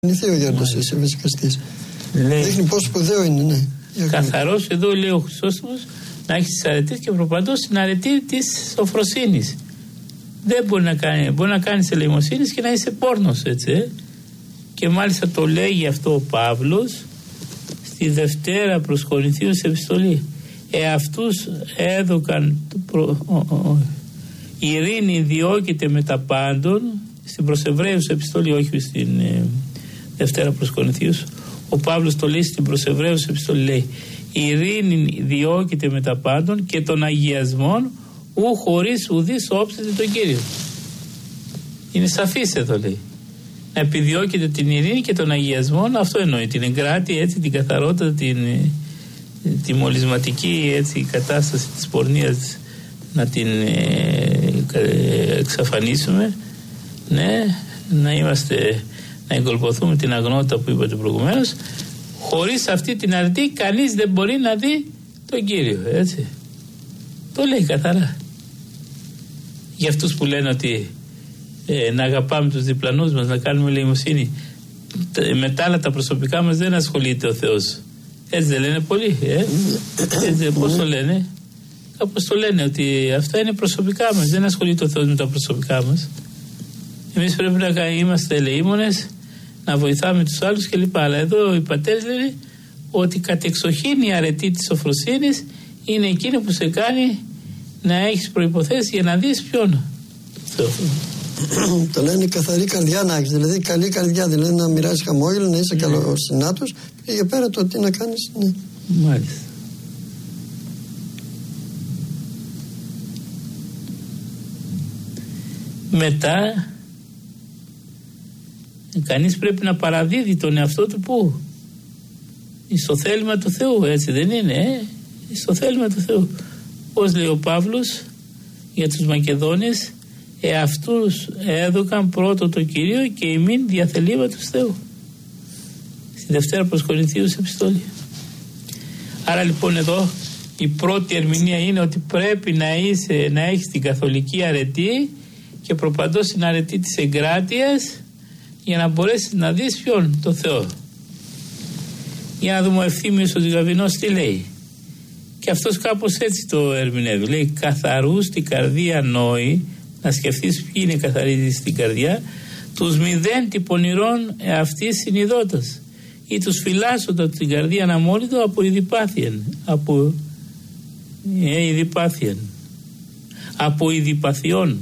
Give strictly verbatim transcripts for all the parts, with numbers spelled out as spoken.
Νηθεί ο Γέροντος της Εφησυχαστής. Δείχνει πόσο σπουδαίο είναι, ναι. Καθαρός εδώ λέει ο Χρυσόστομος να έχει τις αρετές και προπαντός την αρετή της σοφροσύνης. Δεν μπορεί να κάνει, μπορεί να κάνει ελεημοσύνης και να είσαι πόρνος, έτσι. Ε? Και μάλιστα το λέγει αυτό ο Παύλος στη Δευτέρα προς Κορινθίους επιστολή. Εαυτούς έδωκαν προ... ο, ο, ο. η ειρήνη διώκεται με τα πάντων, στην προς Εβραίους επιστολή, όχι στην ε, Δευτέρα προς Κορινθίους. Ο Παύλος το λέει στην προς Εβραίους επιστολή, λέει η ειρήνη διώκεται με τα πάντων και των αγιασμών ου χωρίς ουδής όψεται τον Κύριο. Είναι σαφής εδώ, λέει. Να επιδιώκεται την ειρήνη και των αγιασμών, αυτό εννοεί, την εγκράτη, έτσι, την καθαρότητα, την, τη μολυσματική, έτσι, κατάσταση της πορνείας να την ε, εξαφανίσουμε, ναι, να είμαστε, να εγκολποθούμε την αγνότητα που είπατε προηγουμένως. Χωρίς αυτή την αρετή κανείς δεν μπορεί να δει τον Κύριο, έτσι. Το λέει καθαρά. Για αυτούς που λένε ότι ε, να αγαπάμε τους διπλανούς μας, να κάνουμε ελεημοσύνη, με τα άλλα τα προσωπικά μας δεν ασχολείται ο Θεός. Έτσι δεν λένε πολλοί, ε? Έτσι, πώς το λένε? Κάπως το λένε ότι αυτά είναι προσωπικά μας, δεν ασχολείται ο Θεός με τα προσωπικά μας. Εμείς πρέπει να είμαστε ελεήμονες, να βοηθάμε τους άλλους κλπ. Αλλά εδώ οι πατέρες λένε ότι κατεξοχήν η αρετή της σοφροσύνης είναι εκείνη που σε κάνει να έχεις προϋποθέσεις για να δεις ποιον. Το λένε καθαρή καρδιά να έχεις, δηλαδή καλή καρδιά, δηλαδή να μοιράζεις χαμόγελο, να είσαι ναι. καλός συνάτος και για πέρα το τι να κάνεις, ναι. Μάλιστα. Μετά κανείς πρέπει να παραδίδει τον εαυτό του που? Στο θέλημα του Θεού, έτσι δεν είναι, ε? Στο θέλημα του Θεού. Πώς λέει ο Παύλος για τους Μακεδόνες, εαυτούς έδωκαν πρώτο το Κυρίο και ημίν διαθελήμα του Θεού. Στη Δευτέρα προς Κορινθίους επιστολή. Άρα λοιπόν εδώ η πρώτη ερμηνεία είναι ότι πρέπει να, είσαι, να έχεις την καθολική αρετή και προπαντός την αρετή της εγκράτειας για να μπορέσεις να δεις ποιον? Το Θεό. Για να δούμε ο Ευθύμιος ο Ζυγαβινός τι λέει. Και αυτός κάπως έτσι το ερμηνεύει. Λέει καθαρούς την καρδία νόη, να σκεφτείς ποιοι είναι καθαροί στην καρδιά, τους μηδέν την πονηρών αυτής συνειδότας ή τους φυλάσσοντα την καρδία αναμόλυτο από ειδipάθιαν, από ε, ειδipάθιαν, από ειδipαθιών.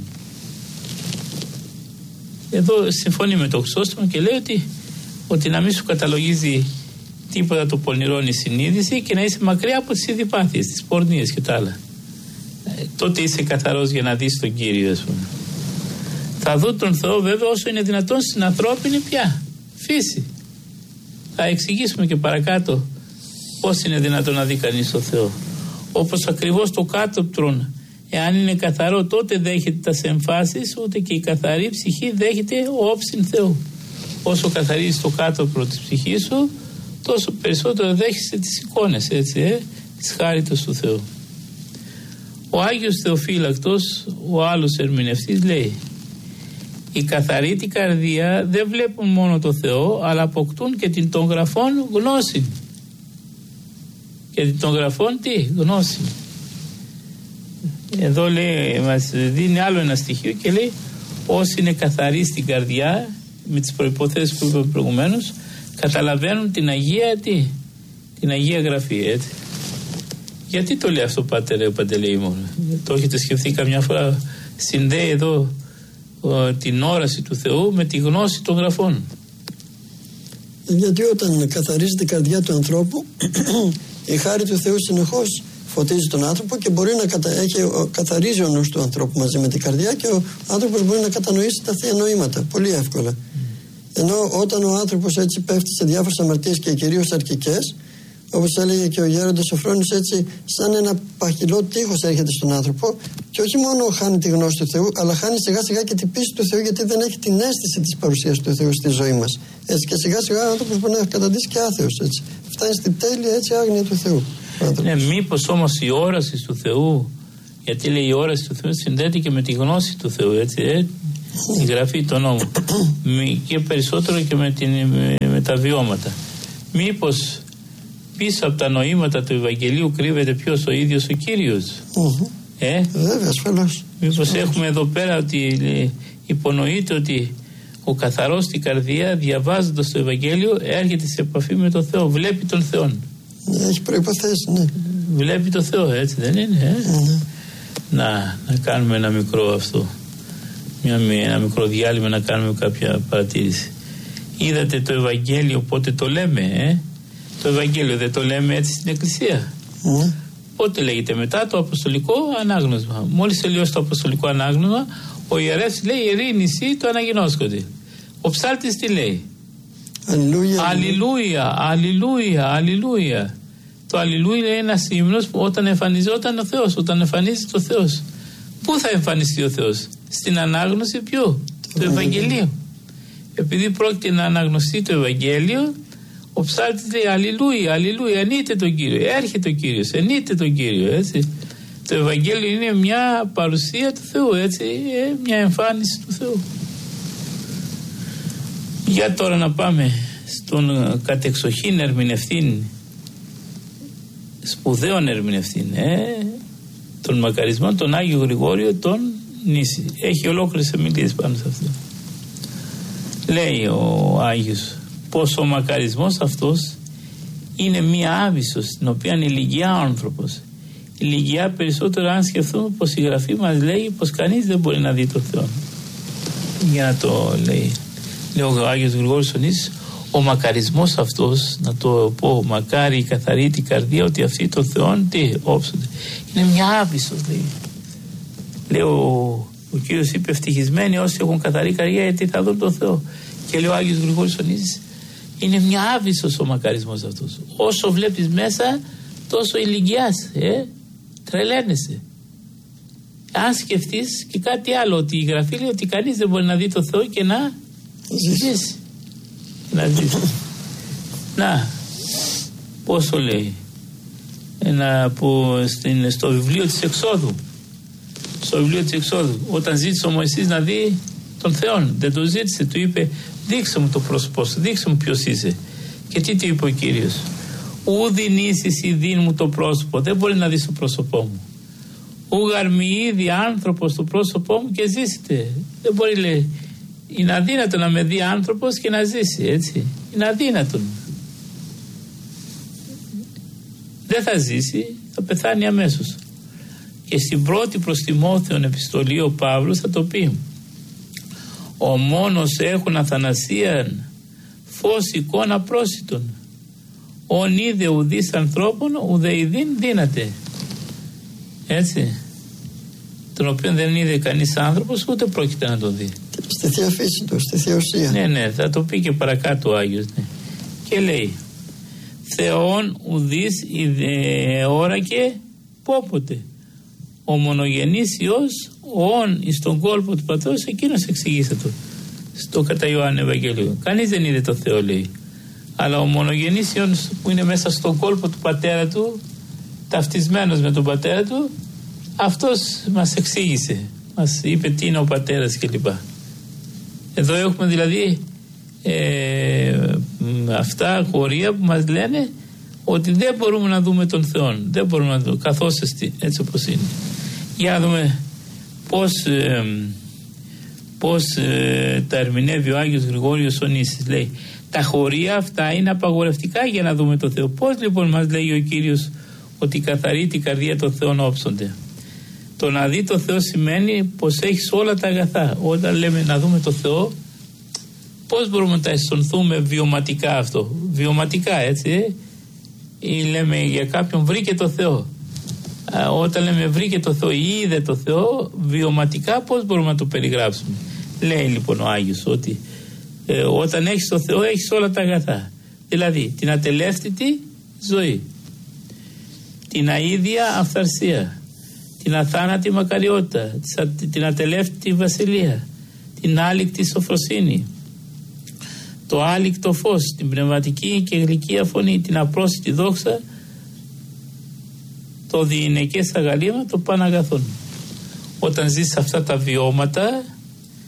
Εδώ συμφωνεί με το Χρυσόστομο και λέει ότι, ότι να μην σου καταλογίζει τίποτα το πονηρόν η συνείδηση και να είσαι μακριά από τις ειδipάθειες, τις πορνείες και τα άλλα. Ε, τότε είσαι καθαρός για να δεις τον Κύριο, ας πούμε. Θα δω τον Θεό βέβαια όσο είναι δυνατόν στην ανθρώπινη πια φύση. Θα εξηγήσουμε και παρακάτω πώς είναι δυνατόν να δει κανείς τον Θεό. Όπως ακριβώς το κάτωπτρον, εάν είναι καθαρό, τότε δέχεται τα εμφάσεις, ούτε και η καθαρή ψυχή δέχεται όψιν Θεού. Όσο καθαρίζεις το κάτωπτρο της ψυχής σου, τόσο περισσότερο δέχεσαι τις εικόνες, έτσι, ε, της χάριτος του Θεού. Ο Άγιος Θεοφύλακτος, ο άλλος ερμηνευτής, λέει οι καθαροί την καρδία δεν βλέπουν μόνο το Θεό, αλλά αποκτούν και την των γραφών γνώση. Και την των γραφών τι? Γνώση. Εδώ λέει, μας δίνει άλλο ένα στοιχείο και λέει όσοι είναι καθαροί στην καρδιά, με τις προϋποθέσεις που είπαμε προηγουμένως, καταλαβαίνουν την Αγία τι? Την Αγία Γραφή, έτσι. Γιατί το λέει αυτό, Πάτερ Παντελεήμων? Το έχετε σκεφτεί καμιά φορά? Συνδέει εδώ ο, την όραση του Θεού με τη γνώση των γραφών. Γιατί όταν καθαρίζεται η καρδιά του ανθρώπου η χάρη του Θεού συνεχώς φωτίζει τον άνθρωπο και μπορεί να κατα... έχει, καθαρίζει ο νους του ανθρώπου μαζί με την καρδιά και ο άνθρωπος μπορεί να κατανοήσει τα θεία νοήματα πολύ εύκολα. Mm. Ενώ όταν ο άνθρωπος έτσι πέφτει σε διάφορες αμαρτίες και κυρίως αρκικές, όπως έλεγε και ο Γέροντας Σοφρόνης, έτσι σαν ένα παχυλό τείχος έρχεται στον άνθρωπο και όχι μόνο χάνει τη γνώση του Θεού, αλλά χάνει σιγά σιγά και την πίστη του Θεού, γιατί δεν έχει την αίσθηση της παρουσίας του Θεού στη ζωή μας. Έτσι, και σιγά σιγά ο άνθρωπος μπορεί να καταντήσει και άθεος, έτσι. Φτάνει στην τέλεια έτσι άγνοια του Θεού. Ναι, μήπως όμως η όραση του Θεού, γιατί λέει η όραση του Θεού συνδέεται και με τη γνώση του Θεού, έτσι, ε? Η γραφή των νόμων. Και περισσότερο και με, την, με, με τα βιώματα. Μήπως πίσω από τα νοήματα του Ευαγγελίου κρύβεται ποιος ο ίδιος ο Κύριος. Mm-hmm. Ε? Βέβαια, ασφαλώς. Μήπως έχουμε εδώ πέρα ότι υπονοείται ότι ο καθαρός στην καρδία, διαβάζοντας το Ευαγγέλιο, έρχεται σε επαφή με τον Θεό, βλέπει τον Θεό. Έχει προϋποθέσεις, ναι. Βλέπει τον Θεό, έτσι δεν είναι. Ε? Mm-hmm. Να, να κάνουμε ένα μικρό αυτό. Μια, ένα μικρό διάλειμμα να κάνουμε κάποια παρατήρηση. Είδατε το Ευαγγέλιο πότε το λέμε, ε? Το Ευαγγέλιο δεν το λέμε έτσι στην Εκκλησία. Mm. Πότε λέγεται? Μετά το Αποστολικό Ανάγνωσμα. Μόλις τελειώσει το Αποστολικό Ανάγνωσμα, ο ιερεύς λέει ειρήνη σοι το αναγινώσκονται. Ο ψάλτης τι λέει? Αλληλούια, αλληλούια, αλληλούια, αλληλούια. Το αλληλούια είναι ένας ύμνος που όταν εμφανιζόταν ο Θεός, όταν εμφανίζεται ο Θεός. Πού θα εμφανιστεί ο Θεός? Στην ανάγνωση ποιο? Το Ευαγγελίου. Επειδή πρόκειται να αναγνωστεί το Ευαγγέλιο, ο ψάλτης λέει αλληλούια, αλληλούια, ενείτε τον Κύριο, έρχεται ο Κύριος, ενείτε τον Κύριο, έτσι. Το Ευαγγέλιο είναι μια παρουσία του Θεού, έτσι, μια εμφάνιση του Θεού. Για τώρα να πάμε στον κατεξοχήν ερμηνευτήν, σπουδαίων ερμηνευτήν, ε, των μακαρισμών, τον Άγιο Γρηγόριο, τον Νήσι. Έχει ολόκληρες ομιλίες πάνω σε αυτό. Λέει ο Άγιος πως ο μακαρισμός αυτός είναι μία άβυσσος στην οποία ηλικιά ο άνθρωπος. Ηλικιά περισσότερο αν σκεφτούμε πως η Γραφή μας λέει πως κανείς δεν μπορεί να δει τον Θεό. Για να το λέει. Λέει ο Άγιος Γρηγόριος ο Νήσις, ο μακαρισμός αυτός, να το πω, μακάρι η καθαρή την καρδία ότι αυτοί των Θεών τι όψονται. Είναι μια άβυσσος, λέει. Λέει ο, ο Κύριος είπε ευτυχισμένοι όσοι έχουν καθαρή καρδία γιατί θα δουν τον Θεό. Και λέει ο Άγιος Γρηγόριος ο Νήσις, είναι μια άβυσσος ο μακαρισμός αυτός. Όσο βλέπεις μέσα τόσο ηλικιάς, ε, τρελαίνεσαι. Αν σκεφτείς και κάτι άλλο, ότι η Γραφή λέει ότι κανείς δεν μπορεί να δει τον Θεό και να ζήσει. Να ζήσει. Να, πώς το λέει, ένα που στην, στο βιβλίο της Εξόδου, στο βιβλίο της Εξόδου, όταν ζήτησε ο Μωυσής να δει τον Θεό, δεν το ζήτησε, του είπε δείξε μου το πρόσωπό σου, δείξε μου ποιος είσαι. Και τι του είπε ο Κύριος? Ου δινήσεις ή δίν μου το πρόσωπο, δεν μπορεί να δεις το πρόσωπό μου. Ου γαρμιείδη άνθρωπος το πρόσωπό μου και ζήσετε. Δεν μπορεί, λέει, είναι αδύνατο να με δει άνθρωπος και να ζήσει, έτσι. Είναι αδύνατο. Δεν θα ζήσει, θα πεθάνει αμέσως. Και στην πρώτη προς Τιμόθεον επιστολή ο Παύλος θα το πει, ο μόνος έχουν αθανασίαν φως εικόνα πρόσιτον, ον είδε ουδείς ανθρώπων ουδε ειδήν δύναται, έτσι, τον οποίο δεν είδε κανείς άνθρωπος ούτε πρόκειται να το δει. Στη Θεία Φύση του, στη Θεία Ουσία. Ναι, ναι, θα το πει και παρακάτω ο Άγιος, ναι. Και λέει Θεόν ουδείς ιδεόρα και πόποτε ο μονογενής Υιός ον εις τον κόλπο του πατρός εκείνος εξηγήσε το στο κατά Ιωάννη Ευαγγέλιο. Κανείς δεν είδε το Θεό, λέει, αλλά ο μονογενής Υιός που είναι μέσα στον κόλπο του πατέρα του, ταυτισμένος με τον πατέρα του, αυτός μας εξήγησε, μας είπε τι είναι ο πατέρας κλπ. Εδώ έχουμε δηλαδή ε, αυτά χωρία που μας λένε ότι δεν μπορούμε να δούμε τον Θεό, δεν μπορούμε να δούμε καθώς εστί, έτσι όπως είναι. Για να δούμε πώς, ε, πώς ε, τα ερμηνεύει ο Άγιος Γρηγόριος ο Νήσις. Λέει τα χωρία αυτά είναι απαγορευτικά για να δούμε τον Θεό. Πώς λοιπόν μας λέει ο Κύριος ότι καθαρή την καρδία των Θεών όψονται? Το να δει το Θεό σημαίνει πως έχεις όλα τα αγαθά. Όταν λέμε να δούμε το Θεό, πώς μπορούμε να τα αισθανθούμε βιωματικά αυτό? Βιωματικά, έτσι, ε? Ή λέμε για κάποιον βρήκε το Θεό. Α, όταν λέμε βρήκε το Θεό ή είδε το Θεό, βιωματικά πώς μπορούμε να το περιγράψουμε? Λέει λοιπόν ο Άγιος ότι ε, όταν έχεις το Θεό έχεις όλα τα αγαθά. Δηλαδή την ατελεύτητη ζωή, την αΐδια αυθαρσία, την αθάνατη μακαριότητα, την ατελεύτητη βασιλεία, την άλικτη σοφροσύνη, το άλικτο φως, την πνευματική και γλυκία φωνή, την απρόσιτη δόξα, το διηνεκές αγαλήμα, το παν αγαθόν. Όταν ζεις αυτά τα βιώματα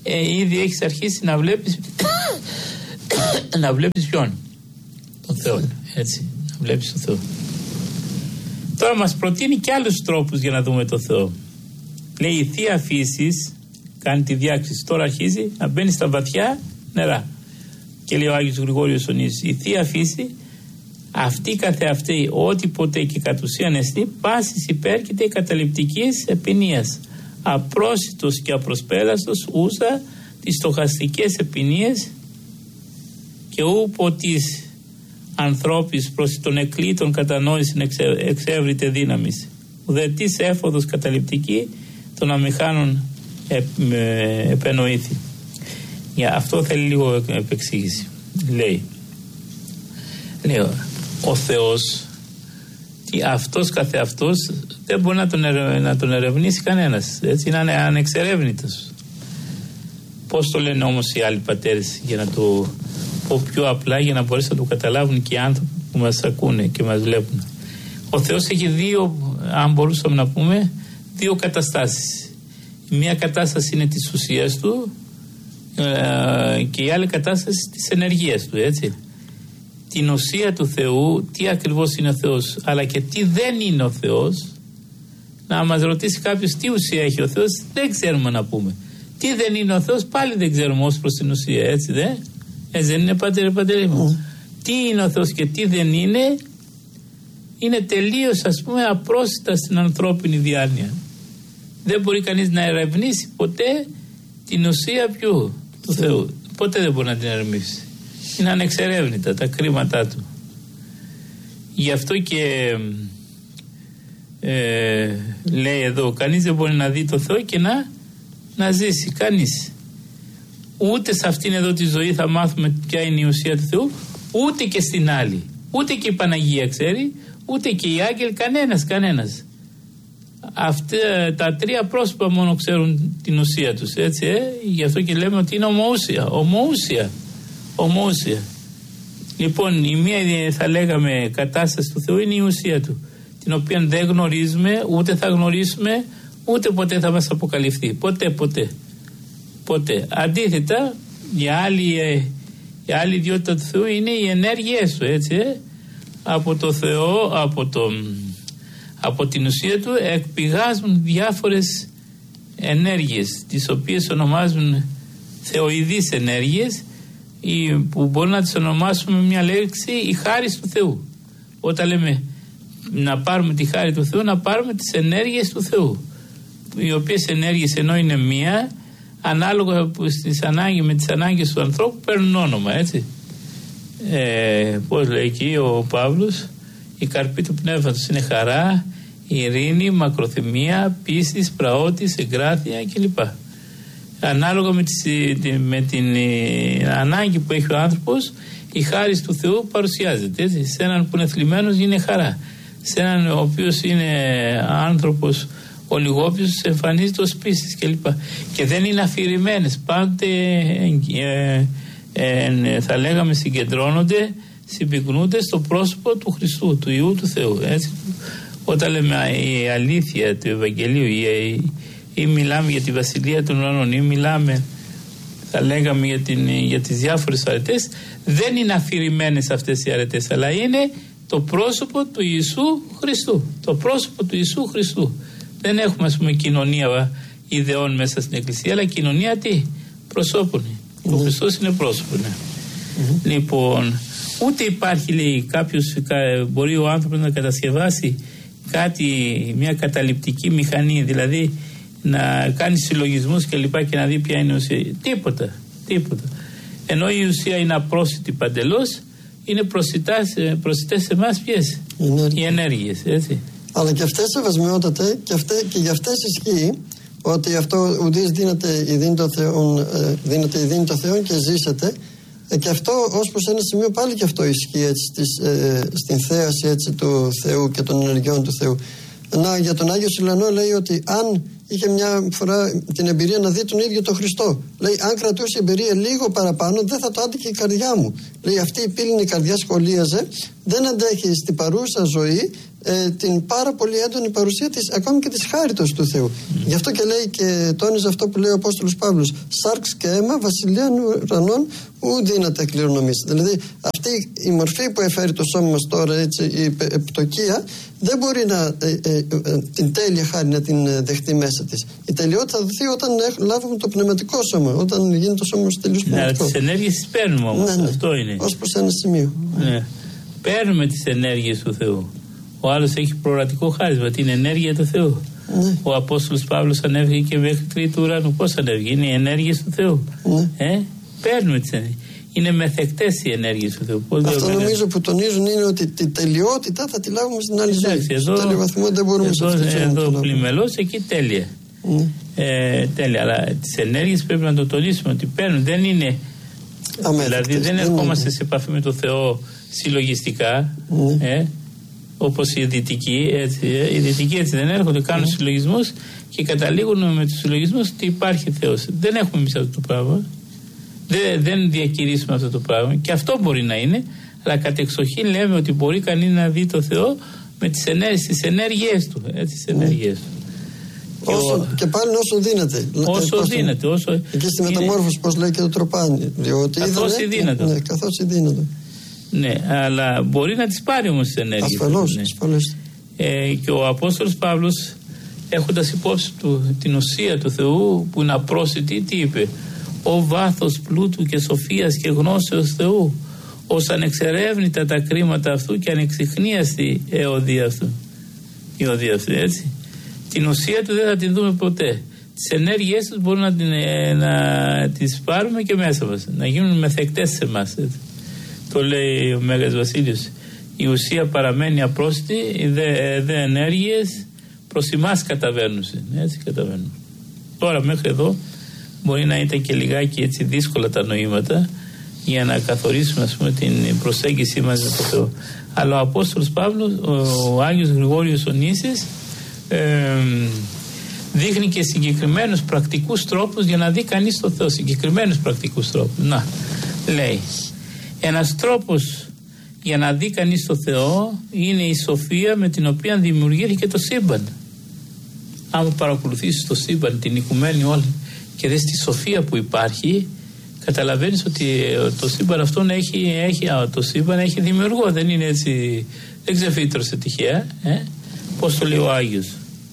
ε, ήδη έχεις αρχίσει να βλέπεις να βλέπεις ποιον? Τον Θεό, έτσι, να βλέπεις τον Θεό. Τώρα μας προτείνει και άλλους τρόπους για να δούμε τον Θεό. Λέει η Θεία Φύσης κάνει τη διάκριση, τώρα αρχίζει να μπαίνει στα βαθιά νερά. Και λέει ο Άγιος Γρηγόριος ο Νήσιος, η Θεία Φύση αυτή καθεαυτή ό,τι ποτέ και κατ' ουσίαν εστί πάσης υπέρκειται καταληπτικής επινίας, απρόσιτος και απροσπέραστος ούσα τις στοχαστικές επινίες και ου ποτής ανθρώπης προς τον εκλήτων κατανόησιν εξε, εξεύρητε δύναμης, ουδετής έφοδος καταληπτική των αμηχάνων ε, ε, επενοήθη. Για αυτό θέλει λίγο επεξήγηση. Λέει, λέει ο Θεός και αυτός καθεαυτός δεν μπορεί να τον, ερε, να τον ερευνήσει κανένας, έτσι, να είναι ανεξερεύνητος. Πώς το λένε όμως οι άλλοι πατέρες, για να το πω πιο απλά, για να μπορέσουν να το καταλάβουν και οι άνθρωποι που μας ακούνε και μας βλέπουν. Ο Θεός έχει δύο, αν μπορούσαμε να πούμε, δύο καταστάσεις. Η μία κατάσταση είναι της ουσίας του ε, και η άλλη κατάσταση της ενεργείας του, έτσι. Την ουσία του Θεού, τι ακριβώς είναι ο Θεός, αλλά και τι δεν είναι ο Θεός, να μας ρωτήσει κάποιος τι ουσία έχει ο Θεός, δεν ξέρουμε να πούμε. Τι δεν είναι ο Θεός, πάλι δεν ξέρουμε ως προς την ουσία, έτσι δε. Έτσι δεν είναι, πάτερ πατέρι μου? Mm. Τι είναι ο Θεός και τι δεν είναι, είναι τελείως, ας πούμε, απρόσιτα στην ανθρώπινη διάνοια. Δεν μπορεί κανείς να ερευνήσει ποτέ την ουσία ποιου? Του mm. Θεού. Ποτέ δεν μπορεί να την ερευνήσει. Είναι ανεξερεύνητα τα κρίματά του. Γι' αυτό και ε, λέει εδώ, κανείς δεν μπορεί να δει το Θεό και να, να ζήσει. Κανείς. Ούτε σε αυτήν εδώ τη ζωή θα μάθουμε ποια είναι η ουσία του Θεού, ούτε και στην άλλη. Ούτε και η Παναγία ξέρει, ούτε και οι άγγελοι, κανένας, κανένας. Αυτά τα τρία πρόσωπα μόνο ξέρουν την ουσία τους, έτσι, ε? Γι' αυτό και λέμε ότι είναι ομοούσια, ομοούσια, ομοούσια. Λοιπόν, η μία, θα λέγαμε, κατάσταση του Θεού είναι η ουσία του, την οποία δεν γνωρίζουμε, ούτε θα γνωρίσουμε, ούτε ποτέ θα μας αποκαλυφθεί. Ποτέ, ποτέ. Ποτέ. Αντίθετα, η άλλη, η άλλη ιδιότητα του Θεού είναι οι ενέργειές του, έτσι, ε? Από το Θεό, από, το, από την ουσία του εκπηγάζουν διάφορες ενέργειες, τις οποίες ονομάζουν θεοειδείς ενέργειες, που μπορούμε να τις ονομάσουμε μια λέξη η χάρις του Θεού. Όταν λέμε να πάρουμε τη χάρη του Θεού, να πάρουμε τις ενέργειες του Θεού, οι οποίες ενέργειες ενώ είναι μία, ανάλογα στις ανάγκες, με τις ανάγκες του ανθρώπου παίρνουν όνομα, έτσι. Ε, πώς λέει εκεί ο Παύλος, η καρπή του πνεύματος είναι χαρά, ειρήνη, μακροθυμία, πίστης, πραότης, εγκράθεια κλπ. Ανάλογα με, τις, με την ε, ανάγκη που έχει ο άνθρωπος, η χάρις του Θεού παρουσιάζεται, έτσι. Σε έναν που είναι θλιμμένος είναι χαρά, σε έναν ο οποίος είναι άνθρωπος ο λιγόπιος εμφανίζεται ως πίστης κλπ. Και δεν είναι αφηρημένες, πάντοτε ε, ε, ε, θα λέγαμε συγκεντρώνονται, συμπυκνούνται στο πρόσωπο του Χριστού, του Υιού του Θεού, έτσι. Όταν λέμε η αλήθεια του Ευαγγελίου ή, ή, ή μιλάμε για τη Βασιλεία των Ουρανών ή μιλάμε, θα λέγαμε, για, την, για τις διάφορες αρετές, δεν είναι αφηρημένες αυτές οι αρετές, αλλά είναι το πρόσωπο του Ιησού Χριστού, το πρόσωπο του Ιησού Χριστού. Δεν έχουμε, ας πούμε, κοινωνία ιδεών μέσα στην Εκκλησία, αλλά κοινωνία τι? Προσώπων. Mm-hmm. Ο Χριστός είναι πρόσωπο, ναι. Mm-hmm. Λοιπόν, ούτε υπάρχει, λέει, κάποιος, μπορεί ο άνθρωπος να κατασκευάσει κάτι, μια καταληπτική μηχανή, δηλαδή να κάνει συλλογισμούς και λοιπά και να δει ποια είναι η ουσία. Τίποτα, τίποτα. Ενώ η ουσία είναι απρόσιτη παντελώς, είναι προσιτές σε εμάς ποιες? Οι ενέργειες, έτσι. Αλλά και αυτές σεβασμιότατε και, αυτές, και για αυτές ισχύει ότι αυτό ουδείς δίνεται η δίνει το Θεόν, δίνεται η δίνει το Θεόν και ζήσετε, και αυτό ως προς ένα σημείο πάλι και αυτό ισχύει, έτσι, στις, ε, στην θέαση, έτσι, του Θεού και των ενεργειών του Θεού. Να, για τον Άγιο Σιλανό λέει ότι αν είχε μια φορά την εμπειρία να δει τον ίδιο τον Χριστό, λέει, αν κρατούσε η εμπειρία λίγο παραπάνω δεν θα το άντυχε η καρδιά μου. Λέει, αυτή η πύληνη καρδιά σχολίαζε, δεν αντέχει στην παρούσα ζωή ε, την πάρα πολύ έντονη παρουσία της, ακόμη και της χάριτος του Θεού. Mm. Γι' αυτό και λέει και τόνιζε αυτό που λέει ο Απόστολος Παύλος: σάρξ και αίμα βασιλείαν ουρανών ου δύναται κληρονομής. Δηλαδή αυτή η μορφή που έφερε το σώμα μας τώρα, έτσι, η επιτοκία, δεν μπορεί να, ε, ε, ε, την τέλεια χάρη να την δεχτεί μέσα της. Η τελειότητα θα δοθεί όταν έχ, λάβουμε το πνευματικό σώμα, όταν γίνει το σώμα μας τελείως πνευματικό. Ναι, τις ενέργειες τις παίρνουμε όμως, ναι, ναι. Αυτό είναι. Ως προς ένα σημείο. Ναι. Παίρνουμε τις ενέργειες του Θεού. Ο άλλος έχει προορατικό χάρισμα, την ενέργεια του Θεού. Ναι. Ο Απόστολος Παύλος ανέβηκε και μέχρι τρίτη του ουρανού. Πώς ανέβηκε? Είναι οι ενέργειες του Θεού. Ναι. Ε? Παίρνουμε τις ενέργειες. Είναι μεθεκτές οι ενέργειες του Θεού. Πώς αυτό νομίζω μέγα... που τονίζουν είναι ότι την τελειότητα θα τη λάβουμε στην άλλη ζωή. Εδώ, στο τέλειο βαθμό δεν μπορούμε εδώ, σε αυτή τη ζωή. Εδώ πλημελώς, εκεί τέλεια. Ναι. Ε, τέλεια. Αλλά τις ενέργειες πρέπει να το τονίσουμε ότι παίρνουν. Δεν είναι. Αμέτρητες, δηλαδή δεν ερχόμαστε σε επαφή με τον Θεό συλλογιστικά. Ναι. Ε, όπως οι δυτικοί, έτσι, οι δυτικοί έτσι δεν έρχονται, κάνουν mm. συλλογισμούς και καταλήγουν με τους συλλογισμούς ότι υπάρχει Θεός. Δεν έχουμε εμείς αυτό το πράγμα. Δεν, δεν διακηρύσουμε αυτό το πράγμα. Και αυτό μπορεί να είναι, αλλά κατεξοχήν λέμε ότι μπορεί κανείς να δει το Θεό με τις ενέργειες, τις ενέργειές του. Έτσι, τις ενέργειες του. Όσο, και, και πάλι όσο δύναται. Όσο ε, δύναται. Όσο εκεί στη μεταμόρφωση, πώς λέει και το Τροπάνι. Καθώς ή δύνατο. Ναι, καθώς ή δύνατο. Ναι, αλλά μπορεί να τις πάρει όμως τις ενέργειες. Ασφαλώς, ναι. ασφαλώς. Ε, και ο Απόστολος Παύλος, έχοντας υπόψη του την ουσία του Θεού που είναι απρόσιτη, τι είπε? Ο βάθος πλούτου και σοφίας και γνώσεως Θεού, ως ανεξερεύνητα τα κρίματα αυτού και ανεξιχνίαστη εωδία αυτού. Η οδεία αυτού, έτσι. Την ουσία του δεν θα την δούμε ποτέ. Τις ενέργειές τους μπορούμε να, την, να τις πάρουμε και μέσα μας, να γίνουν μεθεκτές σε εμάς, έτσι. Το λέει ο Μέγας Βασίλειος. Η ουσία παραμένει απρόσιτη, οι δε, δε ενέργειες προς εμάς καταβαίνουν. Έτσι καταβαίνουν. Τώρα μέχρι εδώ μπορεί να ήταν και λιγάκι έτσι δύσκολα τα νοήματα για να καθορίσουμε, ας πούμε, την προσέγγιση μας με το Θεό. Αλλά ο Απόστολος Παύλος, ο Άγιος Γρηγόριος ο Νήσης, ε, δείχνει και συγκεκριμένους πρακτικούς τρόπους για να δει κανείς το Θεό. Συγκεκριμένους πρακτικούς τρόπους. Να, λέει, ένας τρόπος για να δει κανείς το Θεό είναι η σοφία με την οποία δημιουργήθηκε το σύμπαν. Άμα παρακολουθήσεις το σύμπαν, την οικουμένη όλη, και δεις τη σοφία που υπάρχει, καταλαβαίνεις ότι το σύμπαν αυτόν έχει, έχει, το σύμπαν έχει δημιουργό, δεν είναι έτσι, δεν ξεφύτρωσε τυχαία. Ε? Πώς το λέει ο Άγιος?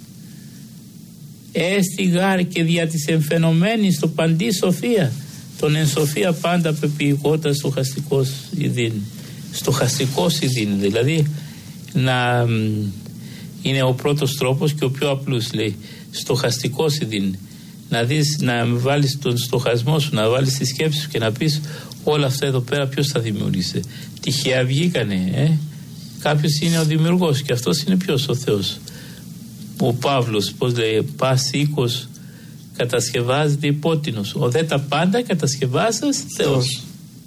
Έστι γάρ και δια της εμφαινομένης το παντή σοφία, τον εν σοφία πάντα πεποιηκότα στοχαστικός ειδήν. Στοχαστικός ειδήν, δηλαδή να είναι ο πρώτος τρόπος και ο πιο απλούς, λέει, στοχαστικός ειδήν. Να δεις, να βάλεις τον στοχασμό σου, να βάλεις τη σκέψη σου και να πεις όλα αυτά εδώ πέρα ποιος θα δημιούργησε. Τυχαία βγήκανε, ε? Κάποιος είναι ο δημιουργός και αυτός είναι ποιος? Ο Θεός. Ο Παύλος, πώς λέει, πας οίκος κατασκευάζεται υπότινος, ο δε τα πάντα κατασκευάζας Θεός.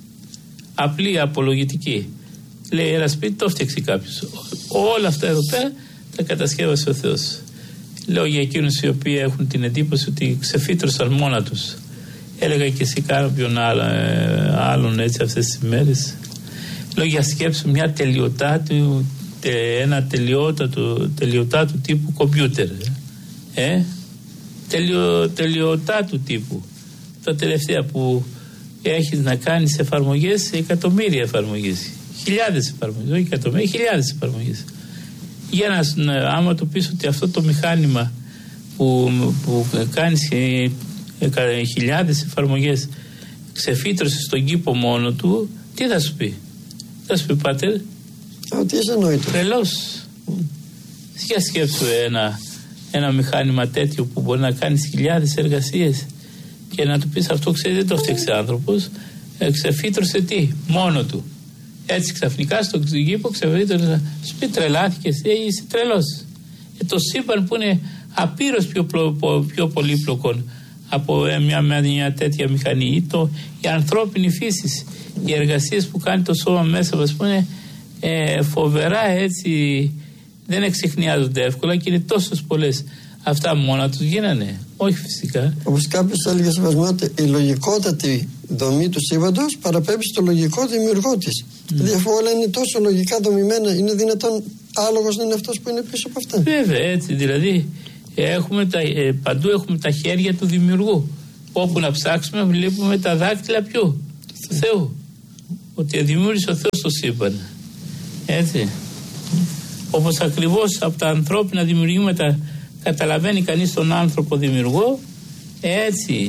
Απλή απολογητική. Λέει ένα σπίτι το φτιάξει κάποιος. Όλα αυτά εδώ πέρα τα κατασκεύασε ο Θεός. Λέω για εκείνους οι οποίοι έχουν την εντύπωση ότι ξεφύτρωσαν μόνα τους. Έλεγα και εσύ κάποιον άλλον έτσι αυτές τις ημέρες. Λέω για σκέψου μια τελειοτάτου, ένα τελειότατο, τελειοτάτου τύπου κομπιούτερ. Ε? Τελειο, τελειοτάτου τύπου. Τα τελευταία που έχεις να κάνεις εφαρμογές, εκατομμύρια εφαρμογές. Χιλιάδες εφαρμογές, όχι εκατομμύρια, χιλιάδες εφαρμογές. Για να, άμα το πεις ότι αυτό το μηχάνημα που, που κάνεις ε, ε, χιλιάδες εφαρμογές ξεφύτρωσε στον κήπο μόνο του, τι θα σου πει? Θα σου πει, πάτερ, ότι είσαι νόητος. Τρελός. Mm. Για σκέψου ένα, ένα μηχάνημα τέτοιο που μπορεί να κάνεις χιλιάδες εργασίες και να του πεις αυτό, ξέρει, δεν το φτιάξε άνθρωπος, ε, ξεφύτρωσε τι? Μόνο του. Έτσι ξαφνικά στον κήπο ξεφύτρωσε. Σου πει, τρελάθηκες, ε, είσαι τρελός. Ε, το σύμπαν που είναι απείρως πιο, πιο πολύπλοκο από ε, μια, μια, μια τέτοια μηχανή, ή το, η ανθρώπινη φύση, οι εργασίες που κάνει το σώμα μέσα μας, που είναι ε, φοβερά, έτσι, δεν εξεχνιάζονται εύκολα και είναι τόσες πολλές. Αυτά μόνα τους γίνανε, όχι φυσικά. Όπως κάποιος έλεγε σεβασμό ότι η λογικότατη δομή του σύμπαντος παραπέμπει στο λογικό δημιουργό της. Mm. Δηλαδή αφού όλα είναι τόσο λογικά δομημένα, είναι δυνατόν άλογος δεν είναι αυτός που είναι πίσω από αυτά. Βέβαια, έτσι, δηλαδή έχουμε τα, ε, παντού έχουμε τα χέρια του δημιουργού. Όπου να ψάξουμε βλέπουμε τα δάκτυλα ποιου? Του Θεού. Ότι δημιούργησε ο Θεός το σύμπαν. Έτσι. Όπως ακριβώς από τα ανθρώπινα δημιουργήματα καταλαβαίνει κανείς τον άνθρωπο δημιουργό, έτσι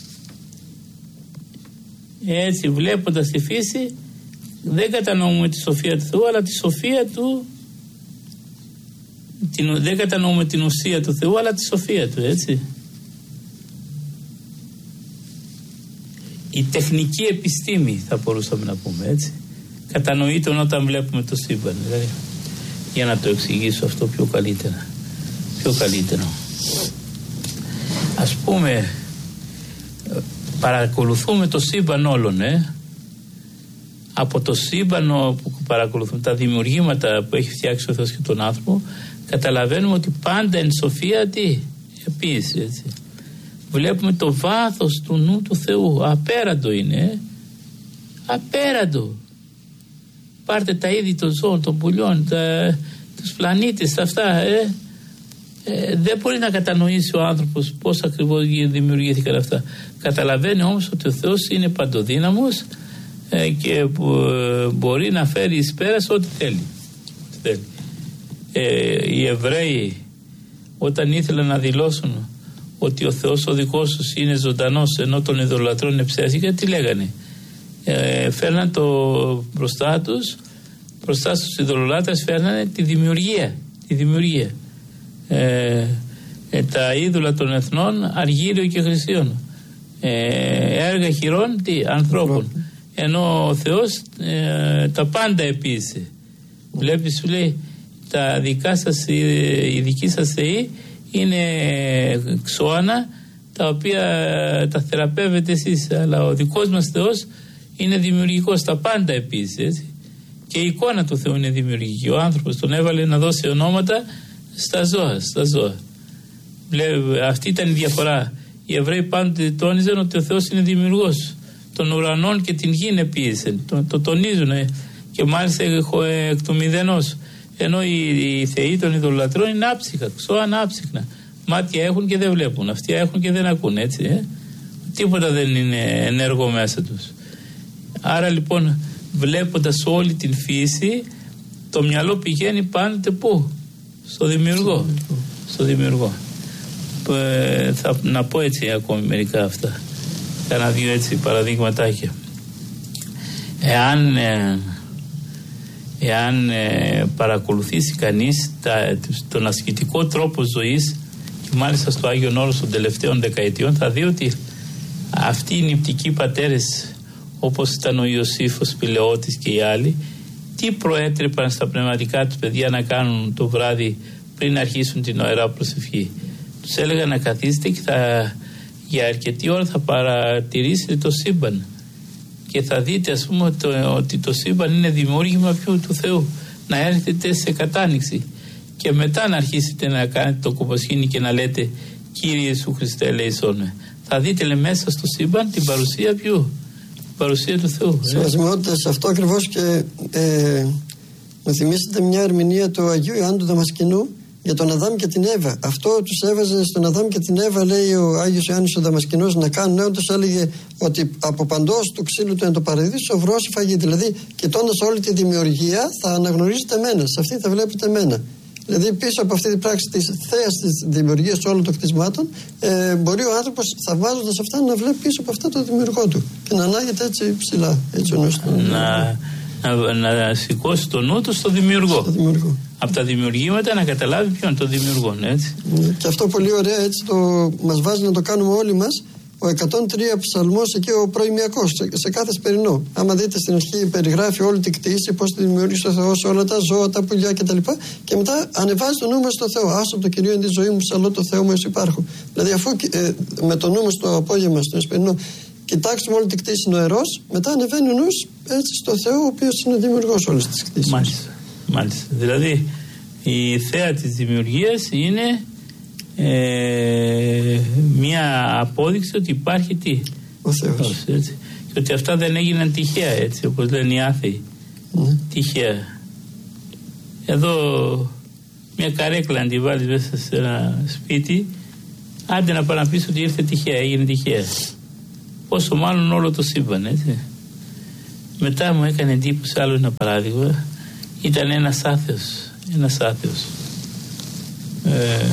έτσι βλέποντας τη φύση δεν κατανοούμε τη σοφία του Θεού, αλλά τη σοφία του, την, δεν κατανοούμε την ουσία του Θεού, αλλά τη σοφία του, έτσι. Η τεχνική επιστήμη θα μπορούσαμε να πούμε, έτσι. Κατανοείται όταν βλέπουμε το σύμπαν, δηλαδή. Για να το εξηγήσω αυτό πιο καλύτερα. Πιο καλύτερο. Ας πούμε, παρακολουθούμε το σύμπαν όλων, ε. Από το σύμπαν που παρακολουθούμε, τα δημιουργήματα που έχει φτιάξει ο Θεός και τον άνθρωπο, καταλαβαίνουμε ότι πάντα εν σοφία τι, επίσης, έτσι. Βλέπουμε το βάθος του νου του Θεού, απέραντο είναι, ε. Απέραντο. Πάρτε τα είδη των ζώων, των πουλιών, τα, τους πλανήτες, αυτά, ε. Ε, δεν μπορεί να κατανοήσει ο άνθρωπος πώς ακριβώς δημιουργήθηκαν αυτά. Καταλαβαίνει όμως ότι ο Θεός είναι παντοδύναμος ε, και ε, μπορεί να φέρει εις πέρας ό,τι θέλει. Ό,τι θέλει. Ε, οι Εβραίοι όταν ήθελαν να δηλώσουν ότι ο Θεός ο δικός τους είναι ζωντανός ενώ των ειδωλατρών είναι ψεύτικα, τι λέγανε? Ε, φέρναν το μπροστά τους, μπροστά στους ειδωλολάτρες φέρνανε τη δημιουργία, τη δημιουργία. Ε, ε, τα είδωλα των εθνών αργύριο και χρυσίων, ε, έργα χειρών τι, ανθρώπων, ενώ ο Θεός ε, τα πάντα επίσης. Βλέπεις, σου λέει, τα δικά σας, οι δικοί σας θεοί είναι ξώανα τα οποία τα θεραπεύετε εσείς, αλλά ο δικός μας Θεός είναι δημιουργικός, τα πάντα επίσης, έτσι. Και η εικόνα του Θεού είναι δημιουργική. Ο άνθρωπος τον έβαλε να δώσει ονόματα στα ζώα, στα ζώα. Αυτή ήταν η διαφορά. Οι Εβραίοι πάντοτε τόνιζαν ότι ο Θεός είναι δημιουργός των ουρανών και την γη επίσης. Το, το τονίζουν και μάλιστα εκ του μηδενός. Ενώ οι, οι θεοί των ειδωλολατρών είναι άψυχα, ξώα άψυχνα. Μάτια έχουν και δεν βλέπουν, αυτιά έχουν και δεν ακούν, έτσι. Ε? Τίποτα δεν είναι ενέργο μέσα τους. Άρα λοιπόν, βλέποντας όλη την φύση, το μυαλό πηγαίνει πάντοτε πού? Στο δημιουργό. Στο δημιουργό. Ε, θα να πω έτσι ακόμη μερικά αυτά. Κάνα δύο έτσι παραδείγματάκια. Εάν ε, εάν ε, παρακολουθήσει κανείς τα, τον ασκητικό τρόπο ζωής και μάλιστα στο Άγιον Όρος των τελευταίων δεκαετιών, θα δει ότι αυτοί οι νηπτικοί πατέρες όπως ήταν ο Ιωσήφ, ο Σπηλαιώτης και οι άλλοι, τι προέτρεπαν στα πνευματικά τους παιδιά να κάνουν το βράδυ πριν αρχίσουν την ωερά προσευχή? Τους έλεγαν να καθίσετε και θα, για αρκετή ώρα θα παρατηρήσετε το σύμπαν και θα δείτε, ας πούμε, το, ότι το σύμπαν είναι δημιούργημα ποιου? Του Θεού. Να έρθετε σε κατάνοιξη και μετά να αρχίσετε να κάνετε το κοποσχήνι και να λέτε Κύριε Ιησού Χριστέ ελέησόν με. Θα δείτε, λέει, μέσα στο σύμπαν την παρουσία ποιου? Την παρουσία του Θεού. Σημασιμότητας, αυτό ακριβώς και ε, μου θυμίσετε μια ερμηνεία του Αγίου Ιωάννου του Δαμασκηνού για τον Αδάμ και την Εύα. Αυτό τους έβαζε στον Αδάμ και την Εύα, λέει ο Άγιος Ιωάννης ο Δαμασκηνός, να κάνουν. Ναι, όντως έλεγε ότι από παντός του ξύλου του εν το παραδείσο βρώση φαγή. Δηλαδή, κοιτώντας όλη τη δημιουργία, θα αναγνωρίζετε εμένα. Σε αυτή θα βλέπετε εμένα. Δηλαδή, πίσω από αυτή την πράξη της θέας της δημιουργίας όλων των κτισμάτων, ε, μπορεί ο άνθρωπος, θαυμάζοντας αυτά, να βλέπει πίσω από αυτά το δημιουργό του και να ανάγεται έτσι ψηλά. Έτσι, να, να, να σηκώσει το νου του στο δημιουργό. Στο δημιουργό. Από τα δημιουργήματα να καταλάβει ποιον είναι το δημιουργό, έτσι. Και αυτό πολύ ωραία, έτσι το μας βάζει να το κάνουμε όλοι μας. Ο εκατόν τρία ψαλμός, εκεί ο προημιακός, σε, σε κάθε σπερινό. Άμα δείτε στην αρχή, περιγράφει όλη την κτήση, πώς τη δημιούργησε ο Θεός, όλα τα ζώα, τα πουλιά κτλ. Και, και μετά ανεβάζει το νου μας στο Θεό. Άσο το Κυρίο είναι τη ζωή μου, ψαλώ το Θεό μου, εσύ υπάρχω. Δηλαδή, αφού ε, με το νου μας το απόγευμα, στο σπερινό, κοιτάξουμε όλη την κτήση νοερός, μετά ανεβαίνει ο νους έτσι στο Θεό, ο οποίος είναι δημιουργός όλης της κτήσης. Μάλιστα. Μάλιστα. Δηλαδή, η θέα της δημιουργίας είναι Ε, μια απόδειξη ότι υπάρχει τι? Ο Θεός. Έτσι. Και ότι αυτά δεν έγιναν τυχαία, έτσι όπως λένε οι άθεοι. Ναι. Τυχαία. Εδώ μια καρέκλα αν τη βάλεις μέσα σε ένα σπίτι, άντε να πάει να πεις ότι ήρθε τυχαία, έγινε τυχαία. Πόσο μάλλον όλο το σύμπαν, έτσι. Μετά μου έκανε εντύπωση άλλο ένα παράδειγμα. Ήταν ένας άθεος, ένας άθεος. Ε,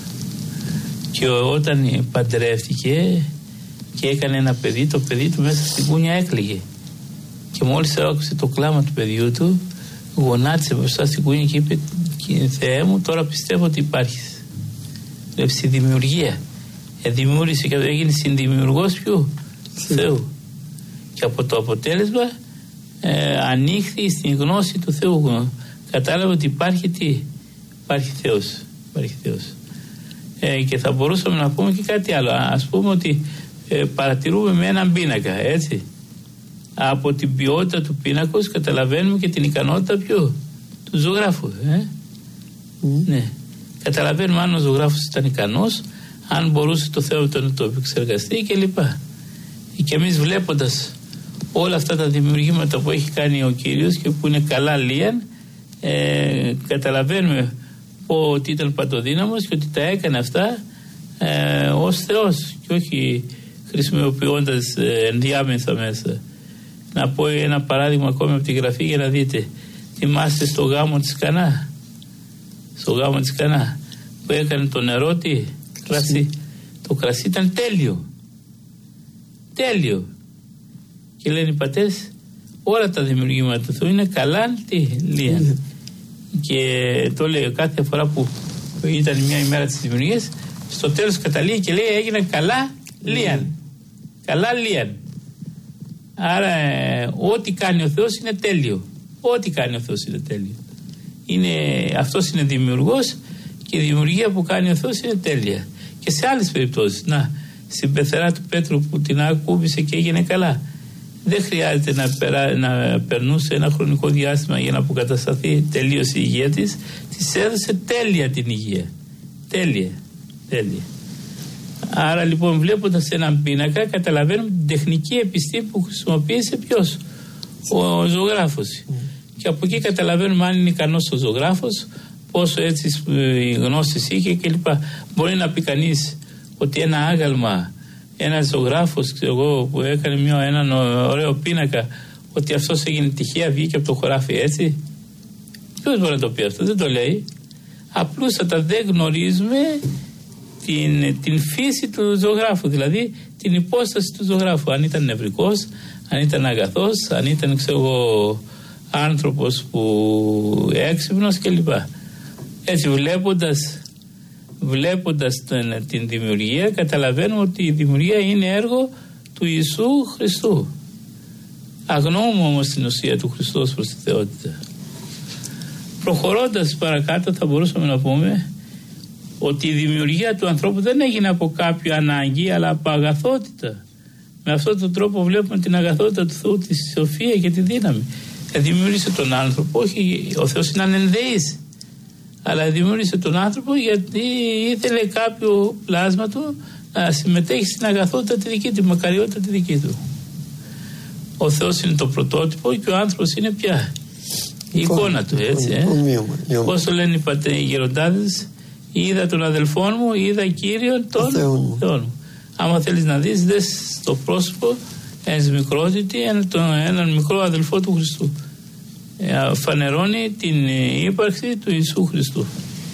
και όταν παντρεύτηκε και έκανε ένα παιδί, το παιδί του μέσα στην κούνια έκλαιγε. Και μόλις άκουσε το κλάμα του παιδιού του, γονάτισε μπροστά στην κούνια και είπε: Θεέ μου, τώρα πιστεύω ότι υπάρχεις. Βλέπει στη δημιουργία. Ε, δημιούργησε και έγινε συνδημιουργός ποιου? Του Θεού. Και από το αποτέλεσμα ε, ανοίχθη στην γνώση του Θεού. Κατάλαβε ότι υπάρχει τι? Υπάρχει Θεός. Υπάρχει Θεός. Ε, και θα μπορούσαμε να πούμε και κάτι άλλο. Ας πούμε ότι ε, παρατηρούμε με έναν πίνακα, έτσι. Από την ποιότητα του πίνακος καταλαβαίνουμε και την ικανότητα ποιου? Του ζωγράφου. Ε? Mm. Ναι. Καταλαβαίνουμε αν ο ζωγράφος ήταν ικανός, αν μπορούσε το Θεό να το επεξεργαστεί κλπ. Και εμείς βλέποντας όλα αυτά τα δημιουργήματα που έχει κάνει ο Κύριος και που είναι καλά λίαν, ε, καταλαβαίνουμε ότι ήταν παντοδύναμος και ότι τα έκανε αυτά ε, ως Θεός και όχι χρησιμοποιώντας ε, ενδιάμεσα μέσα. Να πω ένα παράδειγμα ακόμη από τη Γραφή για να δείτε. Θυμάστε στο γάμο της Κανά, στο γάμο της Κανά που έκανε το νερό τι? Κρασί. Το κρασί ήταν τέλειο. Τέλειο. Και λένε οι πατέρες, όλα τα δημιουργήματα του Θεού είναι καλά τι? Λίαν. Mm. Και το λέει κάθε φορά που ήταν μια ημέρα της δημιουργίας, στο τέλος καταλήγει και λέει έγινε καλά λίαν. Mm. Καλά λίαν. Άρα ε, ό,τι κάνει ο Θεός είναι τέλειο. Ό,τι κάνει ο Θεός είναι τέλειο. Είναι, αυτός είναι δημιουργός και η δημιουργία που κάνει ο Θεός είναι τέλεια. Και σε άλλες περιπτώσεις, να, στην πεθερά του Πέτρου που την ακούμπησε και έγινε καλά. Δεν χρειάζεται να, περά, να περνούσε ένα χρονικό διάστημα για να αποκατασταθεί τελείως η υγεία της. Της έδωσε τέλεια την υγεία. Τέλεια. Τέλεια. Άρα λοιπόν βλέποντας έναν πίνακα καταλαβαίνουμε την τεχνική επιστήμη που χρησιμοποίησε ποιος? Ο ζωγράφος. Mm. Και από εκεί καταλαβαίνουμε αν είναι ικανός ο ζωγράφος, πόσο έτσι οι γνώσεις είχε κλπ. Μπορεί να πει κανείς ότι ένα άγαλμα, ένας ζωγράφος ξέρω εγώ, που έκανε μια, έναν ωραίο πίνακα, ότι αυτός έγινε τυχαία, βγήκε από το χωράφι, έτσι. Ποιος μπορεί να το πει αυτό? Δεν το λέει. Απλούστατα δεν γνωρίζουμε την, την φύση του ζωγράφου, δηλαδή την υπόσταση του ζωγράφου. Αν ήταν νευρικός, αν ήταν αγαθός, αν ήταν ξέρω εγώ, άνθρωπος που έξυπνος κλπ. Έτσι βλέποντας βλέποντας την, την δημιουργία καταλαβαίνουμε ότι η δημιουργία είναι έργο του Ιησού Χριστού. Αγνοούμε όμως την ουσία του Χριστού προς τη θεότητα. Προχωρώντας παρακάτω θα μπορούσαμε να πούμε ότι η δημιουργία του ανθρώπου δεν έγινε από κάποιο ανάγκη αλλά από αγαθότητα. Με αυτόν τον τρόπο βλέπουμε την αγαθότητα του Θεού, τη σοφία και τη δύναμη. Δημιούργησε τον άνθρωπο, όχι ο Θεός είναι ανενδεής, αλλά δημιούργησε τον άνθρωπο γιατί ήθελε κάποιο πλάσμα του να συμμετέχει στην αγαθότητα τη δική του, τη μακαριότητα τη δική του. Ο Θεός είναι το πρωτότυπο και ο άνθρωπος είναι πια η εικόνα του, έτσι. Ε? Πώς το λένε οι, πατέ, οι γεροντάδες, είδα τον αδελφόν μου, είδα Κύριον τον Θεό μου. Άμα θέλεις να δεις, δες στο πρόσωπο ένας μικρότητη, έναν, έναν μικρό αδελφό του Χριστού. Ε, φανερώνει την ύπαρξη του Ιησού Χριστού.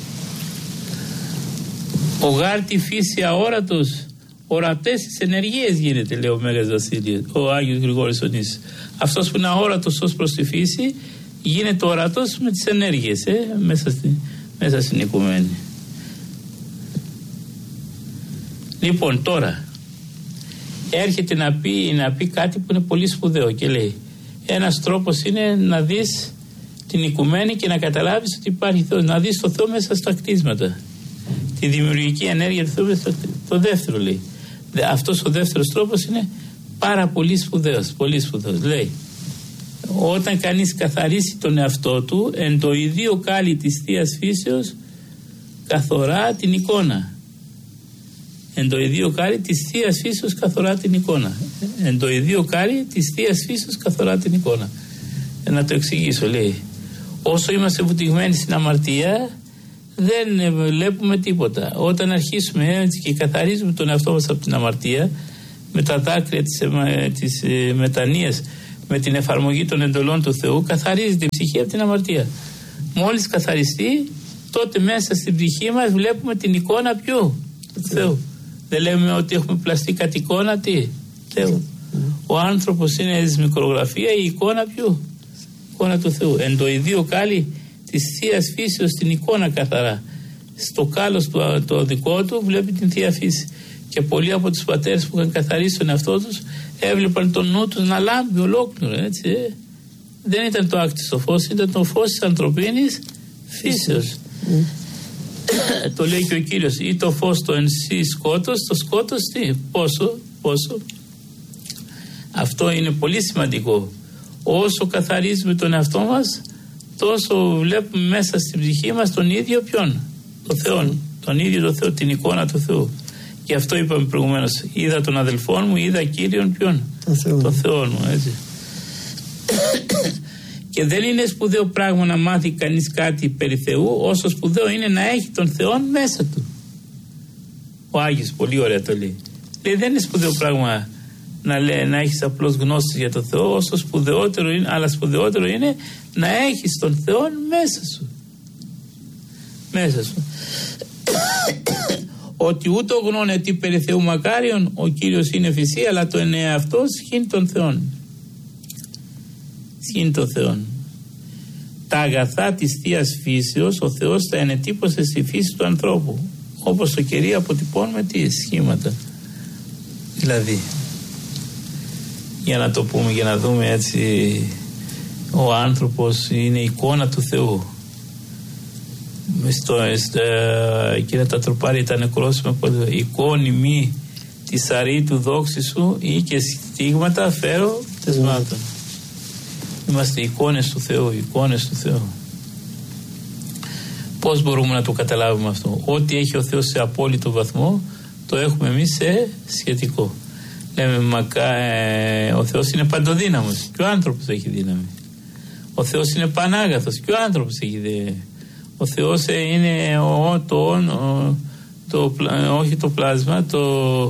Ο γάρτη φύση αόρατος, ορατές τις ενεργείες γίνεται, λέει ο Μέγας Βασίλειος, ο Άγιος Γρηγόρης ο Νήσης. Αυτός που είναι αόρατος ως προς τη φύση γίνεται ορατός με τις ενέργειες ε, μέσα, στη, μέσα στην οικουμένη. Λοιπόν, τώρα έρχεται να πει, να πει κάτι που είναι πολύ σπουδαίο και λέει ένας τρόπος είναι να δεις την οικουμένη και να καταλάβεις ότι υπάρχει Θεός, να δεις το Θεό μέσα στα κτίσματα, τη δημιουργική ενέργεια του Θεού μέσα στα κτίσματα. Το δεύτερο λέει, αυτός ο δεύτερος τρόπος είναι πάρα πολύ σπουδαίος, πολύ σπουδαίος. Λέει, όταν κανείς καθαρίσει τον εαυτό του εν το ιδίο κάλλη της Θείας Φύσεως καθορά την εικόνα. Εν το ιδίο κάρι της Θείας Φύσεως καθορά την εικόνα. Εν το ιδίο κάρι της Θείας Φύσεως καθορά την εικόνα. Ε, να το εξηγήσω, λέει. Όσο είμαστε βουτυγμένοι στην αμαρτία, δεν βλέπουμε τίποτα. Όταν αρχίσουμε έτσι και καθαρίζουμε τον εαυτό μας από την αμαρτία, με τα δάκρυα της, της μετανοίας, με την εφαρμογή των εντολών του Θεού, καθαρίζεται η ψυχή από την αμαρτία. Μόλις καθαριστεί, τότε μέσα στην ψυχή μας βλέπουμε την εικόνα ποιου? Του Θεού. Δεν λέμε ότι έχουμε πλαστεί κατ' εικόνα τι? Θεού. Ο άνθρωπος είναι της μικρογραφία, η εικόνα ποιου? Η εικόνα του Θεού. Εν το ιδίο κάλλη της Θείας Φύσεως την εικόνα καθαρά. Στο κάλος του το δικό του βλέπει την Θεία Φύση. Και πολλοί από τους πατέρες που είχαν καθαρίσει τον εαυτό τους έβλεπαν τον νου τους να λάμπει ολόκληρο, έτσι. Ε. Δεν ήταν το άκτιστο φως, ήταν το φως της ανθρωπίνης φύσεως. Mm. Το λέει και ο Κύριος, ή το φως το εν σύ σκότος, το σκότος τι, πόσο, πόσο. Αυτό είναι πολύ σημαντικό. Όσο καθαρίζουμε τον εαυτό μας, τόσο βλέπουμε μέσα στην ψυχή μας τον ίδιο ποιον? Το Θεό, τον ίδιο το Θεό, την εικόνα του Θεού. Γι' αυτό είπαμε προηγουμένως, είδα τον αδελφόν μου, είδα Κύριον ποιον? Το Θεό, το Θεό μου, έτσι. Και δεν είναι σπουδαίο πράγμα να μάθει κανείς κάτι περί Θεού, όσο σπουδαίο είναι να έχει τον Θεό μέσα του. Ο Άγιος πολύ ωραία το λέει. Λέει δεν είναι σπουδαίο πράγμα να, λέει, να έχεις απλώς γνώσεις για τον Θεό, όσο σπουδαιότερο είναι, αλλά σπουδαιότερο είναι να έχεις τον Θεό μέσα σου. Μέσα σου. Ότι ούτω γνώνε τι περί Θεού μακάριον, ο Κύριος είναι φυσί, αλλά το εννέα αυτό σχήν των Θεών. Σχήν των Θεών. Τα αγαθά της Θείας Φύσεως ο Θεός τα ενετύπωσε στη φύση του ανθρώπου, όπως το κερί αποτυπώνουμε τι σχήματα. Δηλαδή, για να το πούμε, για να δούμε έτσι, ο άνθρωπος είναι εικόνα του Θεού. Στο, στο, κύριε τα τροπάρια τα νεκρόσιμα, εικόνη μη της αρήτου δόξη σου ή και στίγματα φέρω τεσμάτων. Είμαστε εικόνες του Θεού, εικόνες του Θεού. Πώς μπορούμε να το καταλάβουμε αυτό? Ό,τι έχει ο Θεός σε απόλυτο βαθμό, το έχουμε εμείς σε σχετικό. Λέμε μακά, ε, ο Θεός είναι παντοδύναμος και ο άνθρωπος έχει δύναμη. Ο Θεός είναι πανάγαθος και ο άνθρωπος έχει δύναμη. Ο Θεός είναι ο, το, ο, το, όχι το πλάσμα, το,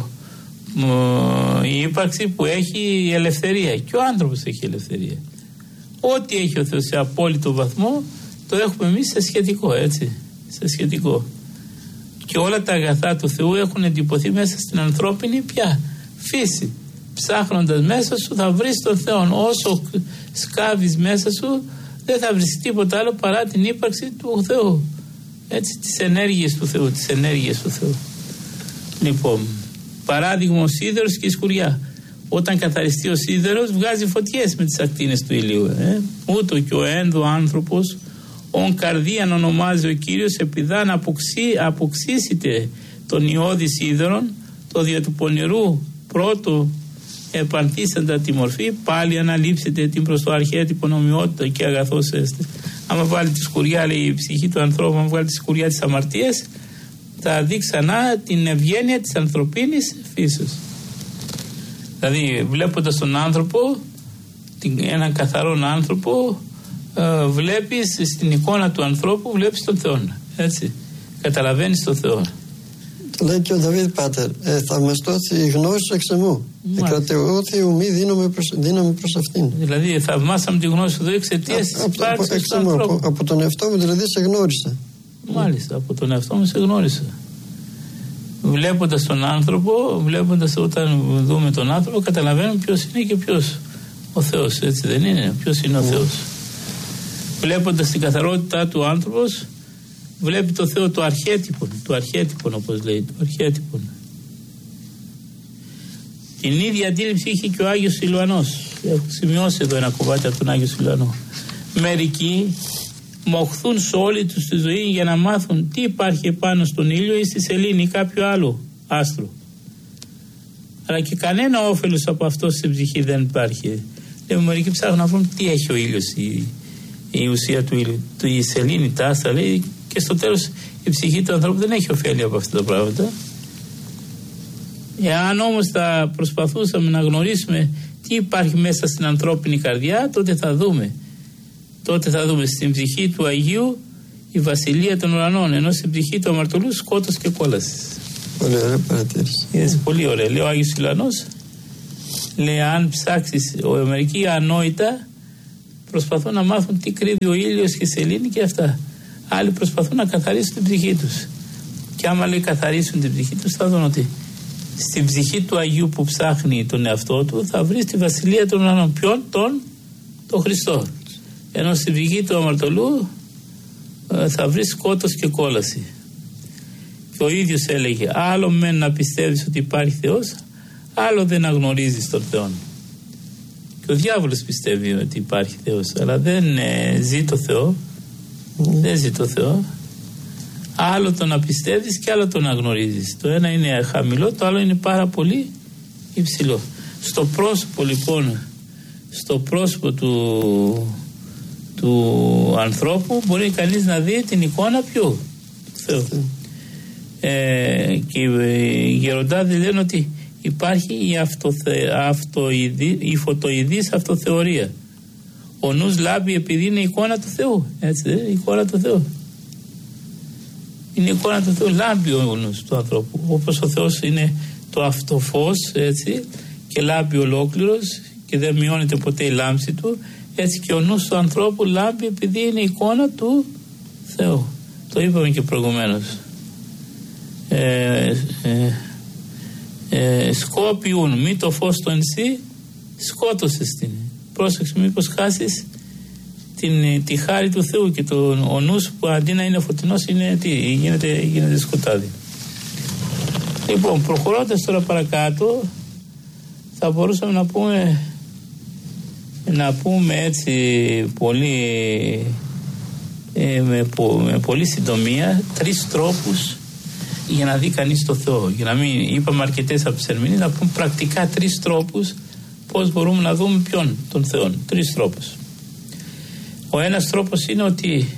ο, η ύπαρξη που έχει ελευθερία και ο άνθρωπος έχει ελευθερία. Ό,τι έχει ο Θεός σε απόλυτο βαθμό το έχουμε εμείς σε σχετικό, έτσι, σε σχετικό. Και όλα τα αγαθά του Θεού έχουν εντυπωθεί μέσα στην ανθρώπινη πια φύση. Ψάχνοντας μέσα σου θα βρεις τον Θεό. Όσο σκάβεις μέσα σου δεν θα βρεις τίποτα άλλο παρά την ύπαρξη του Θεού. Έτσι, τις ενέργειες του Θεού, τις ενέργειες του Θεού. Λοιπόν, παράδειγμα ο σίδερος και η σκουριά. Όταν καθαριστεί ο σίδερος βγάζει φωτιές με τις ακτίνες του ηλίου. Ε. Ούτω και ο ένδο άνθρωπος, ον καρδίαν ονομάζει ο Κύριος, επειδά να αποξύ, αποξήσετε τον ιώδη σίδερον, το δια του πονηρού πρώτο επανθήσαντα τη μορφή, πάλι αναλείψετε την προς το αρχέτυπο νομιότητα και αγαθός έστε. Άμα βάλει τη σκουριά, λέει η ψυχή του ανθρώπου, άμα βάλει τη σκουριά της αμαρτίας, θα δει ξανά την ευγένεια της ανθρωπίνης φύσεως. Δηλαδή βλέποντας τον άνθρωπο, την, έναν καθαρόν άνθρωπο, ε, βλέπεις στην εικόνα του ανθρώπου, βλέπεις τον Θεό. Έτσι, καταλαβαίνεις τον Θεό. Το λέει και ο Δαβίδ Πάτερ, ε, θα μας δώσει η γνώση εξ εμού. Εκρατεώθη ουμή δύναμη προς, δύναμη προς αυτήν. Δηλαδή θαυμάσαμε τη γνώση του Θεού εξαιτίας της υπάρξης του ανθρώπου. Από, από τον εαυτό μου δηλαδή σε γνώρισα. Μάλιστα, από τον εαυτό μου σε γνώρισα. Βλέποντας τον άνθρωπο, βλέποντας όταν δούμε τον άνθρωπο, καταλαβαίνουμε ποιος είναι και ποιος ο Θεός, έτσι δεν είναι? Ποιος είναι ο mm. Θεός. Βλέποντας την καθαρότητά του άνθρωπος, βλέπει το Θεό το αρχέτυπον, το αρχέτυπον όπως λέει, το αρχέτυπον. Την ίδια αντίληψη είχε και ο Άγιος Σιλουανός. Έχω σημειώσει εδώ ένα κομμάτι από τον Άγιο Σιλουανό. Μερικοί μοχθούν σε όλη τους τη ζωή για να μάθουν τι υπάρχει επάνω στον ήλιο ή στη σελήνη ή κάποιο άλλο άστρο. Αλλά και κανένα όφελος από αυτό στην ψυχή δεν υπάρχει. Λέμε, μερικοί ψάχνουν να βρουν τι έχει ο ήλιος, η, η ουσία του ήλιου, η σελήνη, τα άστρα, λέει, και στο τέλος η ψυχή του ανθρώπου δεν έχει ωφέλη από αυτά τα πράγματα. Εάν όμως θα προσπαθούσαμε να γνωρίσουμε τι υπάρχει μέσα στην ανθρώπινη καρδιά, τότε θα δούμε τότε θα δούμε στην ψυχή του Αγίου η βασιλεία των ουρανών, ενώ στην ψυχή του αμαρτωλού σκότος και κόλαση. Πολύ ωραία παρατήρηση. Είναι πολύ ωραία. Λέει ο Άγιος Ιλανός, λέει αν ψάξεις, μερικοί ανόητα προσπαθούν να μάθουν τι κρύβει ο ήλιος και η σελήνη και αυτά. Άλλοι προσπαθούν να καθαρίσουν την ψυχή τους. Και άμα λέει καθαρίσουν την ψυχή τους, θα δουν ότι στην ψυχή του Αγίου που ψάχνει τον εαυτό του θα βρει τη βασιλεία των ουρανών. Ποιον? Τον, τον Χριστό. Ενώ στην ψυχή του αμαρτωλού θα βρει σκότος και κόλαση. Και ο ίδιος έλεγε, άλλο μεν να πιστεύεις ότι υπάρχει Θεός, άλλο δεν αγνωρίζεις τον Θεό. Και ο διάβολος πιστεύει ότι υπάρχει Θεός, αλλά δεν ε, ζει το Θεό. Mm. Δεν ζει το Θεό. Άλλο το να πιστεύεις και άλλο το να γνωρίζεις. Το ένα είναι χαμηλό, το άλλο είναι πάρα πολύ υψηλό. Στο πρόσωπο λοιπόν, στο πρόσωπο του, του ανθρώπου μπορεί κανείς να δει την εικόνα ποιου? Του Θεού. Mm. Ε, και οι γεροντάδες λένε ότι υπάρχει η, αυτοθε, αυτοειδή, η φωτοειδής αυτοθεωρία. Ο νους λάμπει επειδή είναι η εικόνα του Θεού. Έτσι δεν είναι η εικόνα του Θεού. Είναι η εικόνα του Θεού, λάμπει ο νους του ανθρώπου. Όπως ο Θεός είναι το αυτοφως, έτσι, και λάμπει ολόκληρος και δεν μειώνεται ποτέ η λάμψη του, έτσι και ο νους του ανθρώπου λάμπει επειδή είναι η εικόνα του Θεού. Το είπαμε και προηγουμένως. Ε, ε, ε, σκόπιουν μη το φως το ενσύ σκότωσες την. Πρόσεξε μήπως χάσεις την, τη χάρη του Θεού και το, ο νους που αντί να είναι φωτεινός είναι τι, γίνεται, γίνεται σκοτάδι. Λοιπόν, προχωρώντας τώρα παρακάτω θα μπορούσαμε να πούμε να πούμε έτσι πολύ ε, με, με πολύ συντομία τρεις τρόπους για να δει κανείς το Θεό. Για να μην είπαμε αρκετές από τις ερμηνείες, να πούμε πρακτικά τρεις τρόπους πώς μπορούμε να δούμε ποιον, τον Θεό. Τρεις τρόπους. Ο ένας τρόπος είναι ότι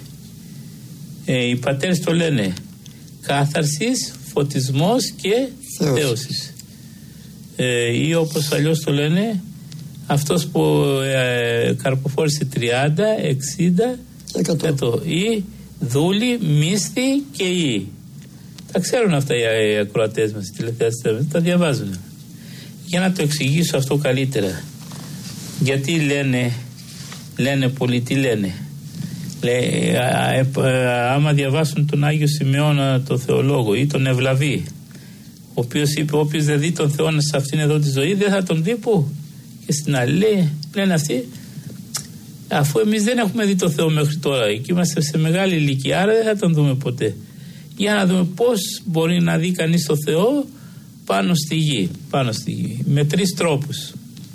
ε, οι πατέρες το λένε κάθαρσης, φωτισμός και θέωσης. Ε, ή όπως αλλιώς το λένε αυτός που ε, καρποφόρησε τριάντα, εξήντα, εκατό. Ή δούλη, μύστη και ή. Τα ξέρουν αυτά οι ακροατές μας, οι τηλεθεατές, τα διαβάζουν. Για να το εξηγήσω αυτό καλύτερα. Γιατί λένε, λένε πολλοί, τι λένε. Λέει, α, α, α, άμα διαβάσουν τον Άγιο Σημεώνα, τον Θεολόγο, ή τον Ευλαβή, ο οποίος είπε, όποιος δεν δει τον Θεό σε αυτήν εδώ τη ζωή, δεν θα τον δει πού? Και στην άλλη, λέει, λένε αυτοί, αφού εμείς δεν έχουμε δει τον Θεό μέχρι τώρα, και είμαστε σε μεγάλη ηλικία, άρα δεν θα τον δούμε ποτέ. Για να δούμε πώς μπορεί να δει κανείς το Θεό πάνω στη γη, πάνω στη γη, με τρεις τρόπους.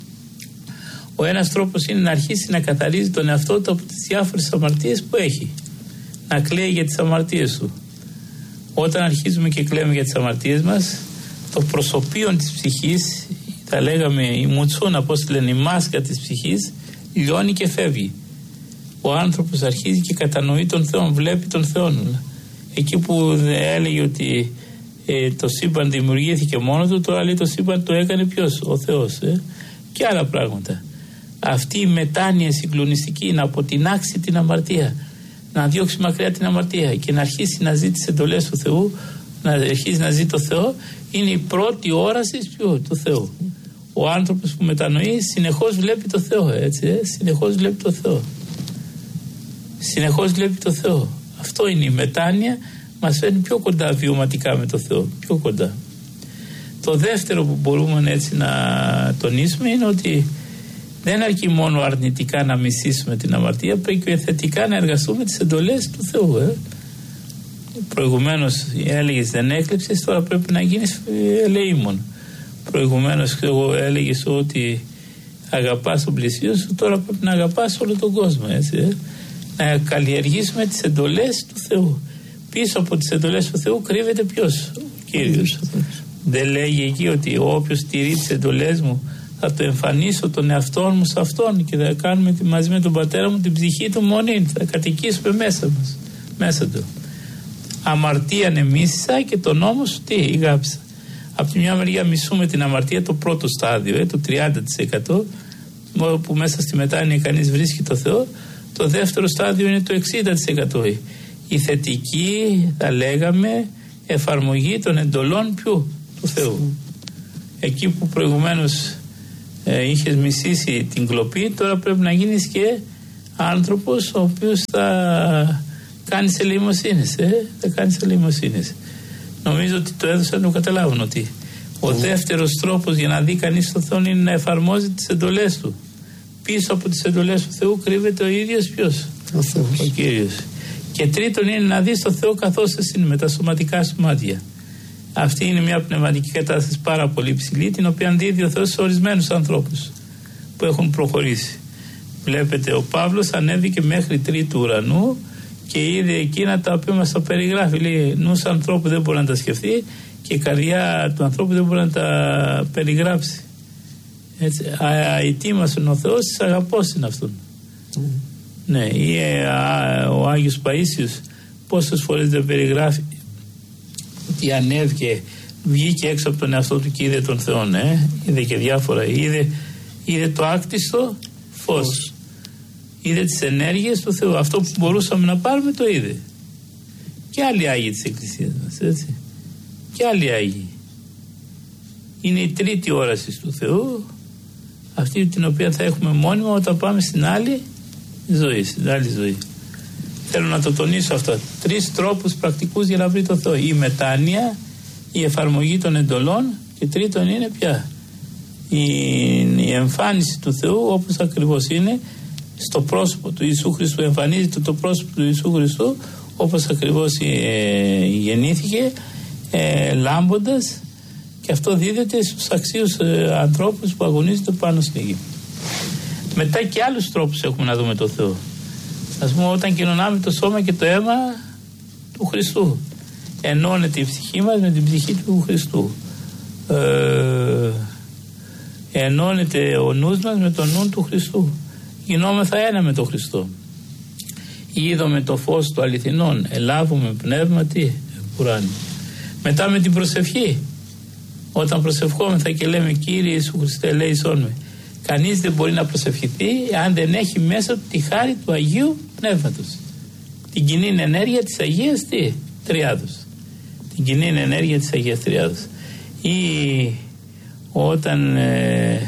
Ο ένας τρόπος είναι να αρχίσει να καθαρίζει τον εαυτό του από τις διάφορες αμαρτίες που έχει. Να κλαίει για τις αμαρτίες του. Όταν αρχίζουμε και κλαίμε για τις αμαρτίες μας, το προσωπείο της ψυχής, τα λέγαμε η μουτσούνα, πώς λένε, η μάσκα της ψυχής, λιώνει και φεύγει. Ο άνθρωπος αρχίζει και κατανοεί τον Θεό, βλέπει τον Θεό. Εκεί που έλεγε ότι ε, το σύμπαν δημιουργήθηκε μόνο του, τώρα λέει το σύμπαν το έκανε ποιος? Ο Θεός. Ε? Και άλλα πράγματα. Αυτή η μετάνοια συγκλονιστική, να αποτινάξει την αμαρτία, να διώξει μακριά την αμαρτία και να αρχίσει να ζει τις εντολές του Θεού, να αρχίσει να ζει το Θεό, είναι η πρώτη όραση του Θεού. Ο άνθρωπος που μετανοεί συνεχώς βλέπει το Θεό, έτσι, ε? συνεχώς βλέπει το Θεό. Συνεχώς βλέπει το Θεό. Αυτό είναι η μετάνοια, μας φέρνει πιο κοντά βιωματικά με το Θεό, πιο κοντά. Το δεύτερο που μπορούμε έτσι να τονίσουμε είναι ότι δεν αρκεί μόνο αρνητικά να μισήσουμε την αμαρτία, πρέπει και θετικά να εργαστούμε τις εντολές του Θεού. Ε. Προηγουμένως έλεγες δεν έκλεψες, τώρα πρέπει να γίνεις ελεήμων. Προηγουμένως έλεγες ότι αγαπάς τον πλησίο σου, τώρα πρέπει να αγαπάς όλο τον κόσμο, έτσι, ε. Να καλλιεργήσουμε τις εντολές του Θεού. Πίσω από τις εντολές του Θεού κρύβεται ποιος? Ο Κύριος. Δεν λέγει εκεί ότι όποιος τηρεί τις εντολές μου θα το εμφανίσω τον εαυτό μου σε αυτόν και θα κάνουμε μαζί με τον πατέρα μου την ψυχή του μονή, θα κατοικήσουμε μέσα μας, μέσα του. Αμαρτία νεμίσησα και τον νόμο σου τι ηγάψα. Από τη μια μεριά μισούμε την αμαρτία, το πρώτο στάδιο, ε, το τριάντα τοις εκατό, που μέσα στη μετάνοια κανείς βρίσκει το Θεό. Το δεύτερο στάδιο είναι το εξήντα τοις εκατό. Η θετική, θα λέγαμε, εφαρμογή των εντολών ποιου? Του Θεού. Εκεί που προηγουμένως ε, είχες μισήσει την κλοπή, τώρα πρέπει να γίνεις και άνθρωπος ο οποίος θα κάνεις ελεημοσύνες. Ε? Θα κάνεις ελεημοσύνες. Νομίζω ότι το έδωσα να το καταλάβουν ότι ο mm. δεύτερος τρόπος για να δει κανείς τον Θεό είναι να εφαρμόζει τις εντολές του. Πίσω από τις εντολές του Θεού κρύβεται ο ίδιος ποιος? Ο Θεός. Ο Κύριος. Και τρίτον είναι να δεις τον Θεό καθώς εσύ είναι με τα σωματικά σου μάτια. Αυτή είναι μια πνευματική κατάσταση πάρα πολύ ψηλή, την οποία δίδει ο Θεός σε ορισμένους ανθρώπους που έχουν προχωρήσει. Βλέπετε, ο Παύλος ανέβηκε μέχρι τρίτου ουρανού και είδε εκείνα τα οποία μας τα περιγράφει. Λέει, νους ανθρώπου δεν μπορεί να τα σκεφτεί και η καρδιά του ανθρώπου δεν μπορεί να τα περιγράψει. Έτσι, αητήμασον ο Θεός της αγαπός είναι αυτόν. Mm. Ναι, ή α, ο Άγιος Παΐσιος πόσες φορές δεν περιγράφει ότι ανέβηκε, βγήκε έξω από τον εαυτό του και είδε τον Θεό, ναι, είδε και διάφορα, είδε, είδε το άκτιστο φως, είδε τις ενέργειες του Θεού, αυτό που μπορούσαμε να πάρουμε το είδε. Και άλλοι Άγιοι της Εκκλησίας μας, έτσι, και άλλοι Άγιοι. Είναι η τρίτη όραση του Θεού, αυτή την οποία θα έχουμε μόνιμα όταν πάμε στην άλλη ζωή, στην άλλη ζωή. Θέλω να το τονίσω αυτό. Τρεις τρόπους πρακτικούς για να βρει το Θεό. Η μετάνοια, η εφαρμογή των εντολών και τρίτον είναι πια η, η εμφάνιση του Θεού όπως ακριβώς είναι στο πρόσωπο του Ιησού Χριστού. Εμφανίζεται το πρόσωπο του Ιησού Χριστού όπως ακριβώς ε, γεννήθηκε, ε, λάμποντας, και αυτό δίδεται στους αξίους ε, ανθρώπους που αγωνίζονται πάνω στη γη. Μετά και άλλους τρόπους έχουμε να δούμε το Θεό. Ας πούμε, όταν κοινωνάμε το σώμα και το αίμα του Χριστού, ενώνεται η ψυχή μας με την ψυχή του Χριστού. Ε, ενώνεται ο νους μας με τον νου του Χριστού. Γινόμεθα ένα με τον Χριστό. Είδαμε το φως του αληθινών, ελάβουμε πνεύμα τι, ουράνιο. Μετά με την προσευχή, όταν προσευχόμεθα και λέμε Κύριε Ιησού Χριστέ ελέησόν με, κανείς δεν μπορεί να προσευχηθεί αν δεν έχει μέσα του τη χάρη του Αγίου Πνεύματος. Την κοινή ενέργεια της Αγίας τι, Τριάδος. Την κοινή ενέργεια της Αγίας Τριάδος. Ή όταν ε,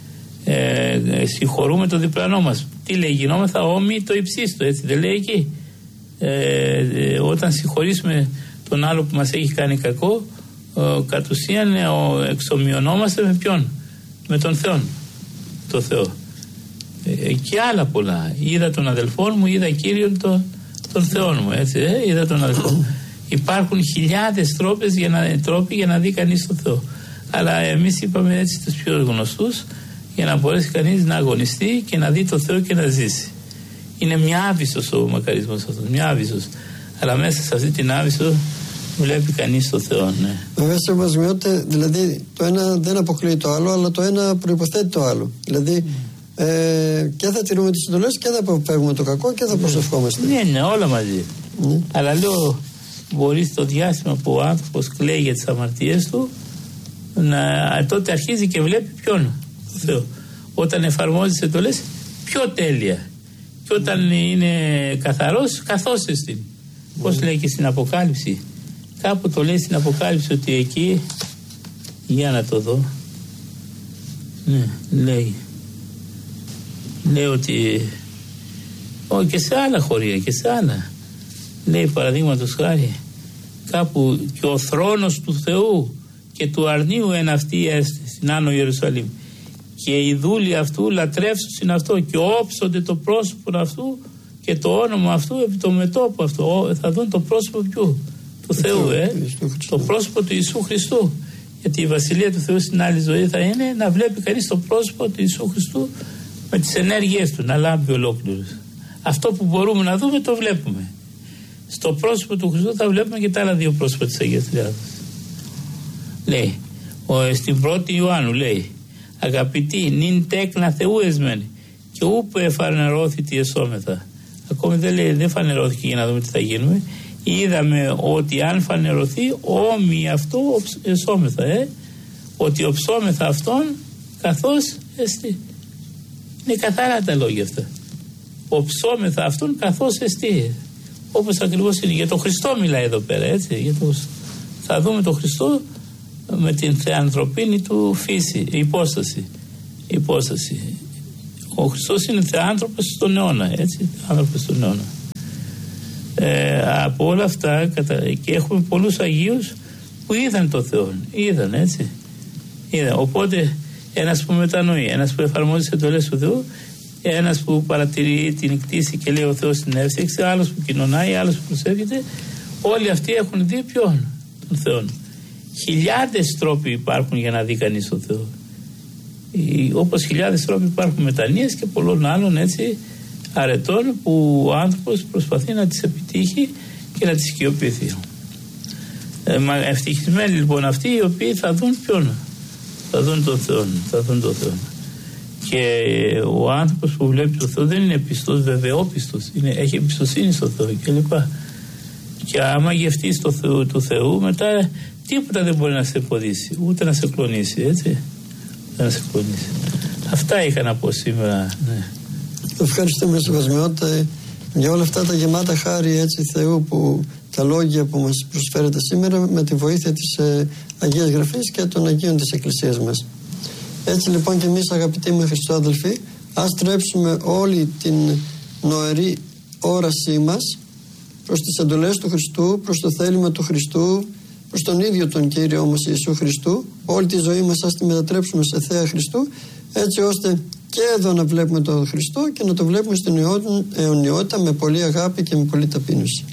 ε, συγχωρούμε το διπλανό μας, τι λέει, γινόμεθα όμοιοι το υψίστο, έτσι δεν λέει εκεί. Ε, ε, όταν συγχωρήσουμε τον άλλο που μας έχει κάνει κακό, ε, κατ' ουσίαν ε, εξομοιωνόμαστε με ποιον? Με τον Θεό. Το Θεό. Ε, και άλλα πολλά. Είδα τον αδελφό μου, είδα Κύριον τον, τον Θεό μου, έτσι, ε, είδα τον αδελφό μου. Υπάρχουν χιλιάδες τρόπες για να, τρόποι για να δει κανείς τον Θεό. Αλλά εμείς είπαμε έτσι τους πιο γνωστούς, για να μπορέσει κανείς να αγωνιστεί και να δει τον Θεό και να ζήσει. Είναι μια άβυσσος ο μακαρισμός αυτός, μια άβυσσος. Αλλά μέσα σε αυτή την άβυσσο βλέπει κανείς τον Θεό, ναι. Βέβαια, σε βασμιότητα, δηλαδή το ένα δεν αποκλείει το άλλο, αλλά το ένα προϋποθέτει το άλλο. Δηλαδή mm. ε, και θα τηρούμε τις εντολές και θα αποφεύγουμε το κακό και θα προσευχόμαστε. Ναι, ναι, όλα μαζί. Mm. Αλλά λέω, μπορεί στο διάστημα που ο άνθρωπος κλαίει για τις αμαρτίες του, να, τότε αρχίζει και βλέπει ποιον? Το Θεό. Όταν εφαρμόζει τις εντολές, πιο τέλεια. Και όταν είναι καθαρός, καθώς εστίν. Mm. Πώς λέει και στην Αποκάλυψη. Κάπου το λέει στην Αποκάλυψη ότι εκεί, για να το δω, ναι, λέει, λέει ότι, ό, και σε άλλα χωρία και σε άλλα, λέει παραδείγματος χάρη, κάπου και ο θρόνος του Θεού και του αρνίου εν αυτή έστε, στην Άνω Ιερουσαλήμ, και οι δούλοι αυτού λατρεύσουν συν αυτό και όψονται το πρόσωπο αυτού και το όνομα αυτού επί το μετώπου αυτού. Θα δουν το πρόσωπο ποιου? Του Θεού, ε, το πρόσωπο του Ιησού Χριστού. Γιατί η Βασιλεία του Θεού στην άλλη ζωή θα είναι να βλέπει κανείς το πρόσωπο του Ιησού Χριστού με τις ενέργειές του, να λάμπει ολόκληρος. Αυτό που μπορούμε να δούμε το βλέπουμε. Στο πρόσωπο του Χριστού θα βλέπουμε και τα άλλα δύο πρόσωπα της Αγίας Τριάδας. Λέει, ο, στην πρώτη Ιωάννου λέει, αγαπητοί, νυν τέκνα Θεού εσμένοι και ούπου εφανερώθητη εσώμεθα. Ακόμη δεν λέει, δεν φανερώθηκε για να δούμε τι θα γίνουμε. Είδαμε ότι αν φανερωθεί όμοι αυτό εσώμεθα, ε, ότι οψόμεθα αυτόν καθώς εστί. Είναι καθαρά τα λόγια αυτά. οψόμεθα αυτόν καθώς εστί. Όπως ακριβώς είναι. Για τον Χριστό μιλάει εδώ πέρα, έτσι. Για το, θα δούμε τον Χριστό με την θεανθρωπίνη του φύση, υπόσταση. υπόσταση. Ο Χριστός είναι θεάνθρωπος στον αιώνα, έτσι. Άνθρωπος στον αιώνα. Ε, από όλα αυτά κατα... και έχουμε πολλούς Αγίους που είδαν το Θεό. Είδαν, έτσι. Είδαν. Οπότε ένας που μετανοεί, ένας που εφαρμόζει τις εντολές του Θεού, ένας που παρατηρεί την κτήση και λέει ο Θεός στην εύστηξη, άλλος που κοινωνάει, άλλος που προσεύχεται, όλοι αυτοί έχουν δει ποιον? Τον Θεό. Χιλιάδες τρόποι υπάρχουν για να δει κανείς τον Θεό. Όπως χιλιάδες τρόποι υπάρχουν μετανοίες και πολλών άλλων, έτσι, αρετών που ο άνθρωπος προσπαθεί να τις επιτύχει και να τις οικειοποιηθεί. Ε, ευτυχισμένοι λοιπόν αυτοί οι οποίοι θα δουν ποιον? Θα δουν τον Θεό. Θα δουν τον Θεό. Και ο άνθρωπος που βλέπει τον Θεό δεν είναι πιστός, βεβαιόπιστος, είναι, έχει εμπιστοσύνη στο Θεό κλπ. Και άμα γευτείς το Θεό, του Θεού, μετά τίποτα δεν μπορεί να σε εμποδίσει, ούτε να σε κλονίσει, έτσι. Να σε κλονίσει. Αυτά είχα να πω σήμερα. Ναι. Ευχαριστούμε σεβασμιότητα για όλα αυτά τα γεμάτα χάρη, έτσι, Θεού, που τα λόγια που μας προσφέρετε σήμερα με τη βοήθεια της ε, Αγίας Γραφής και των Αγίων της Εκκλησίας μας. Έτσι λοιπόν και εμείς, αγαπητοί μου χριστοάδελφοι, ας στρέψουμε όλη την νοερή όρασή μας προς τις εντολές του Χριστού, προς το θέλημα του Χριστού, προς τον ίδιο τον Κύριο όμως Ιησού Χριστού. Όλη τη ζωή μας ας τη μετατρέψουμε σε θέα Χριστού, έτσι ώστε και εδώ να βλέπουμε τον Χριστό και να το βλέπουμε στην αιωνιότητα με πολλή αγάπη και με πολλή ταπείνωση.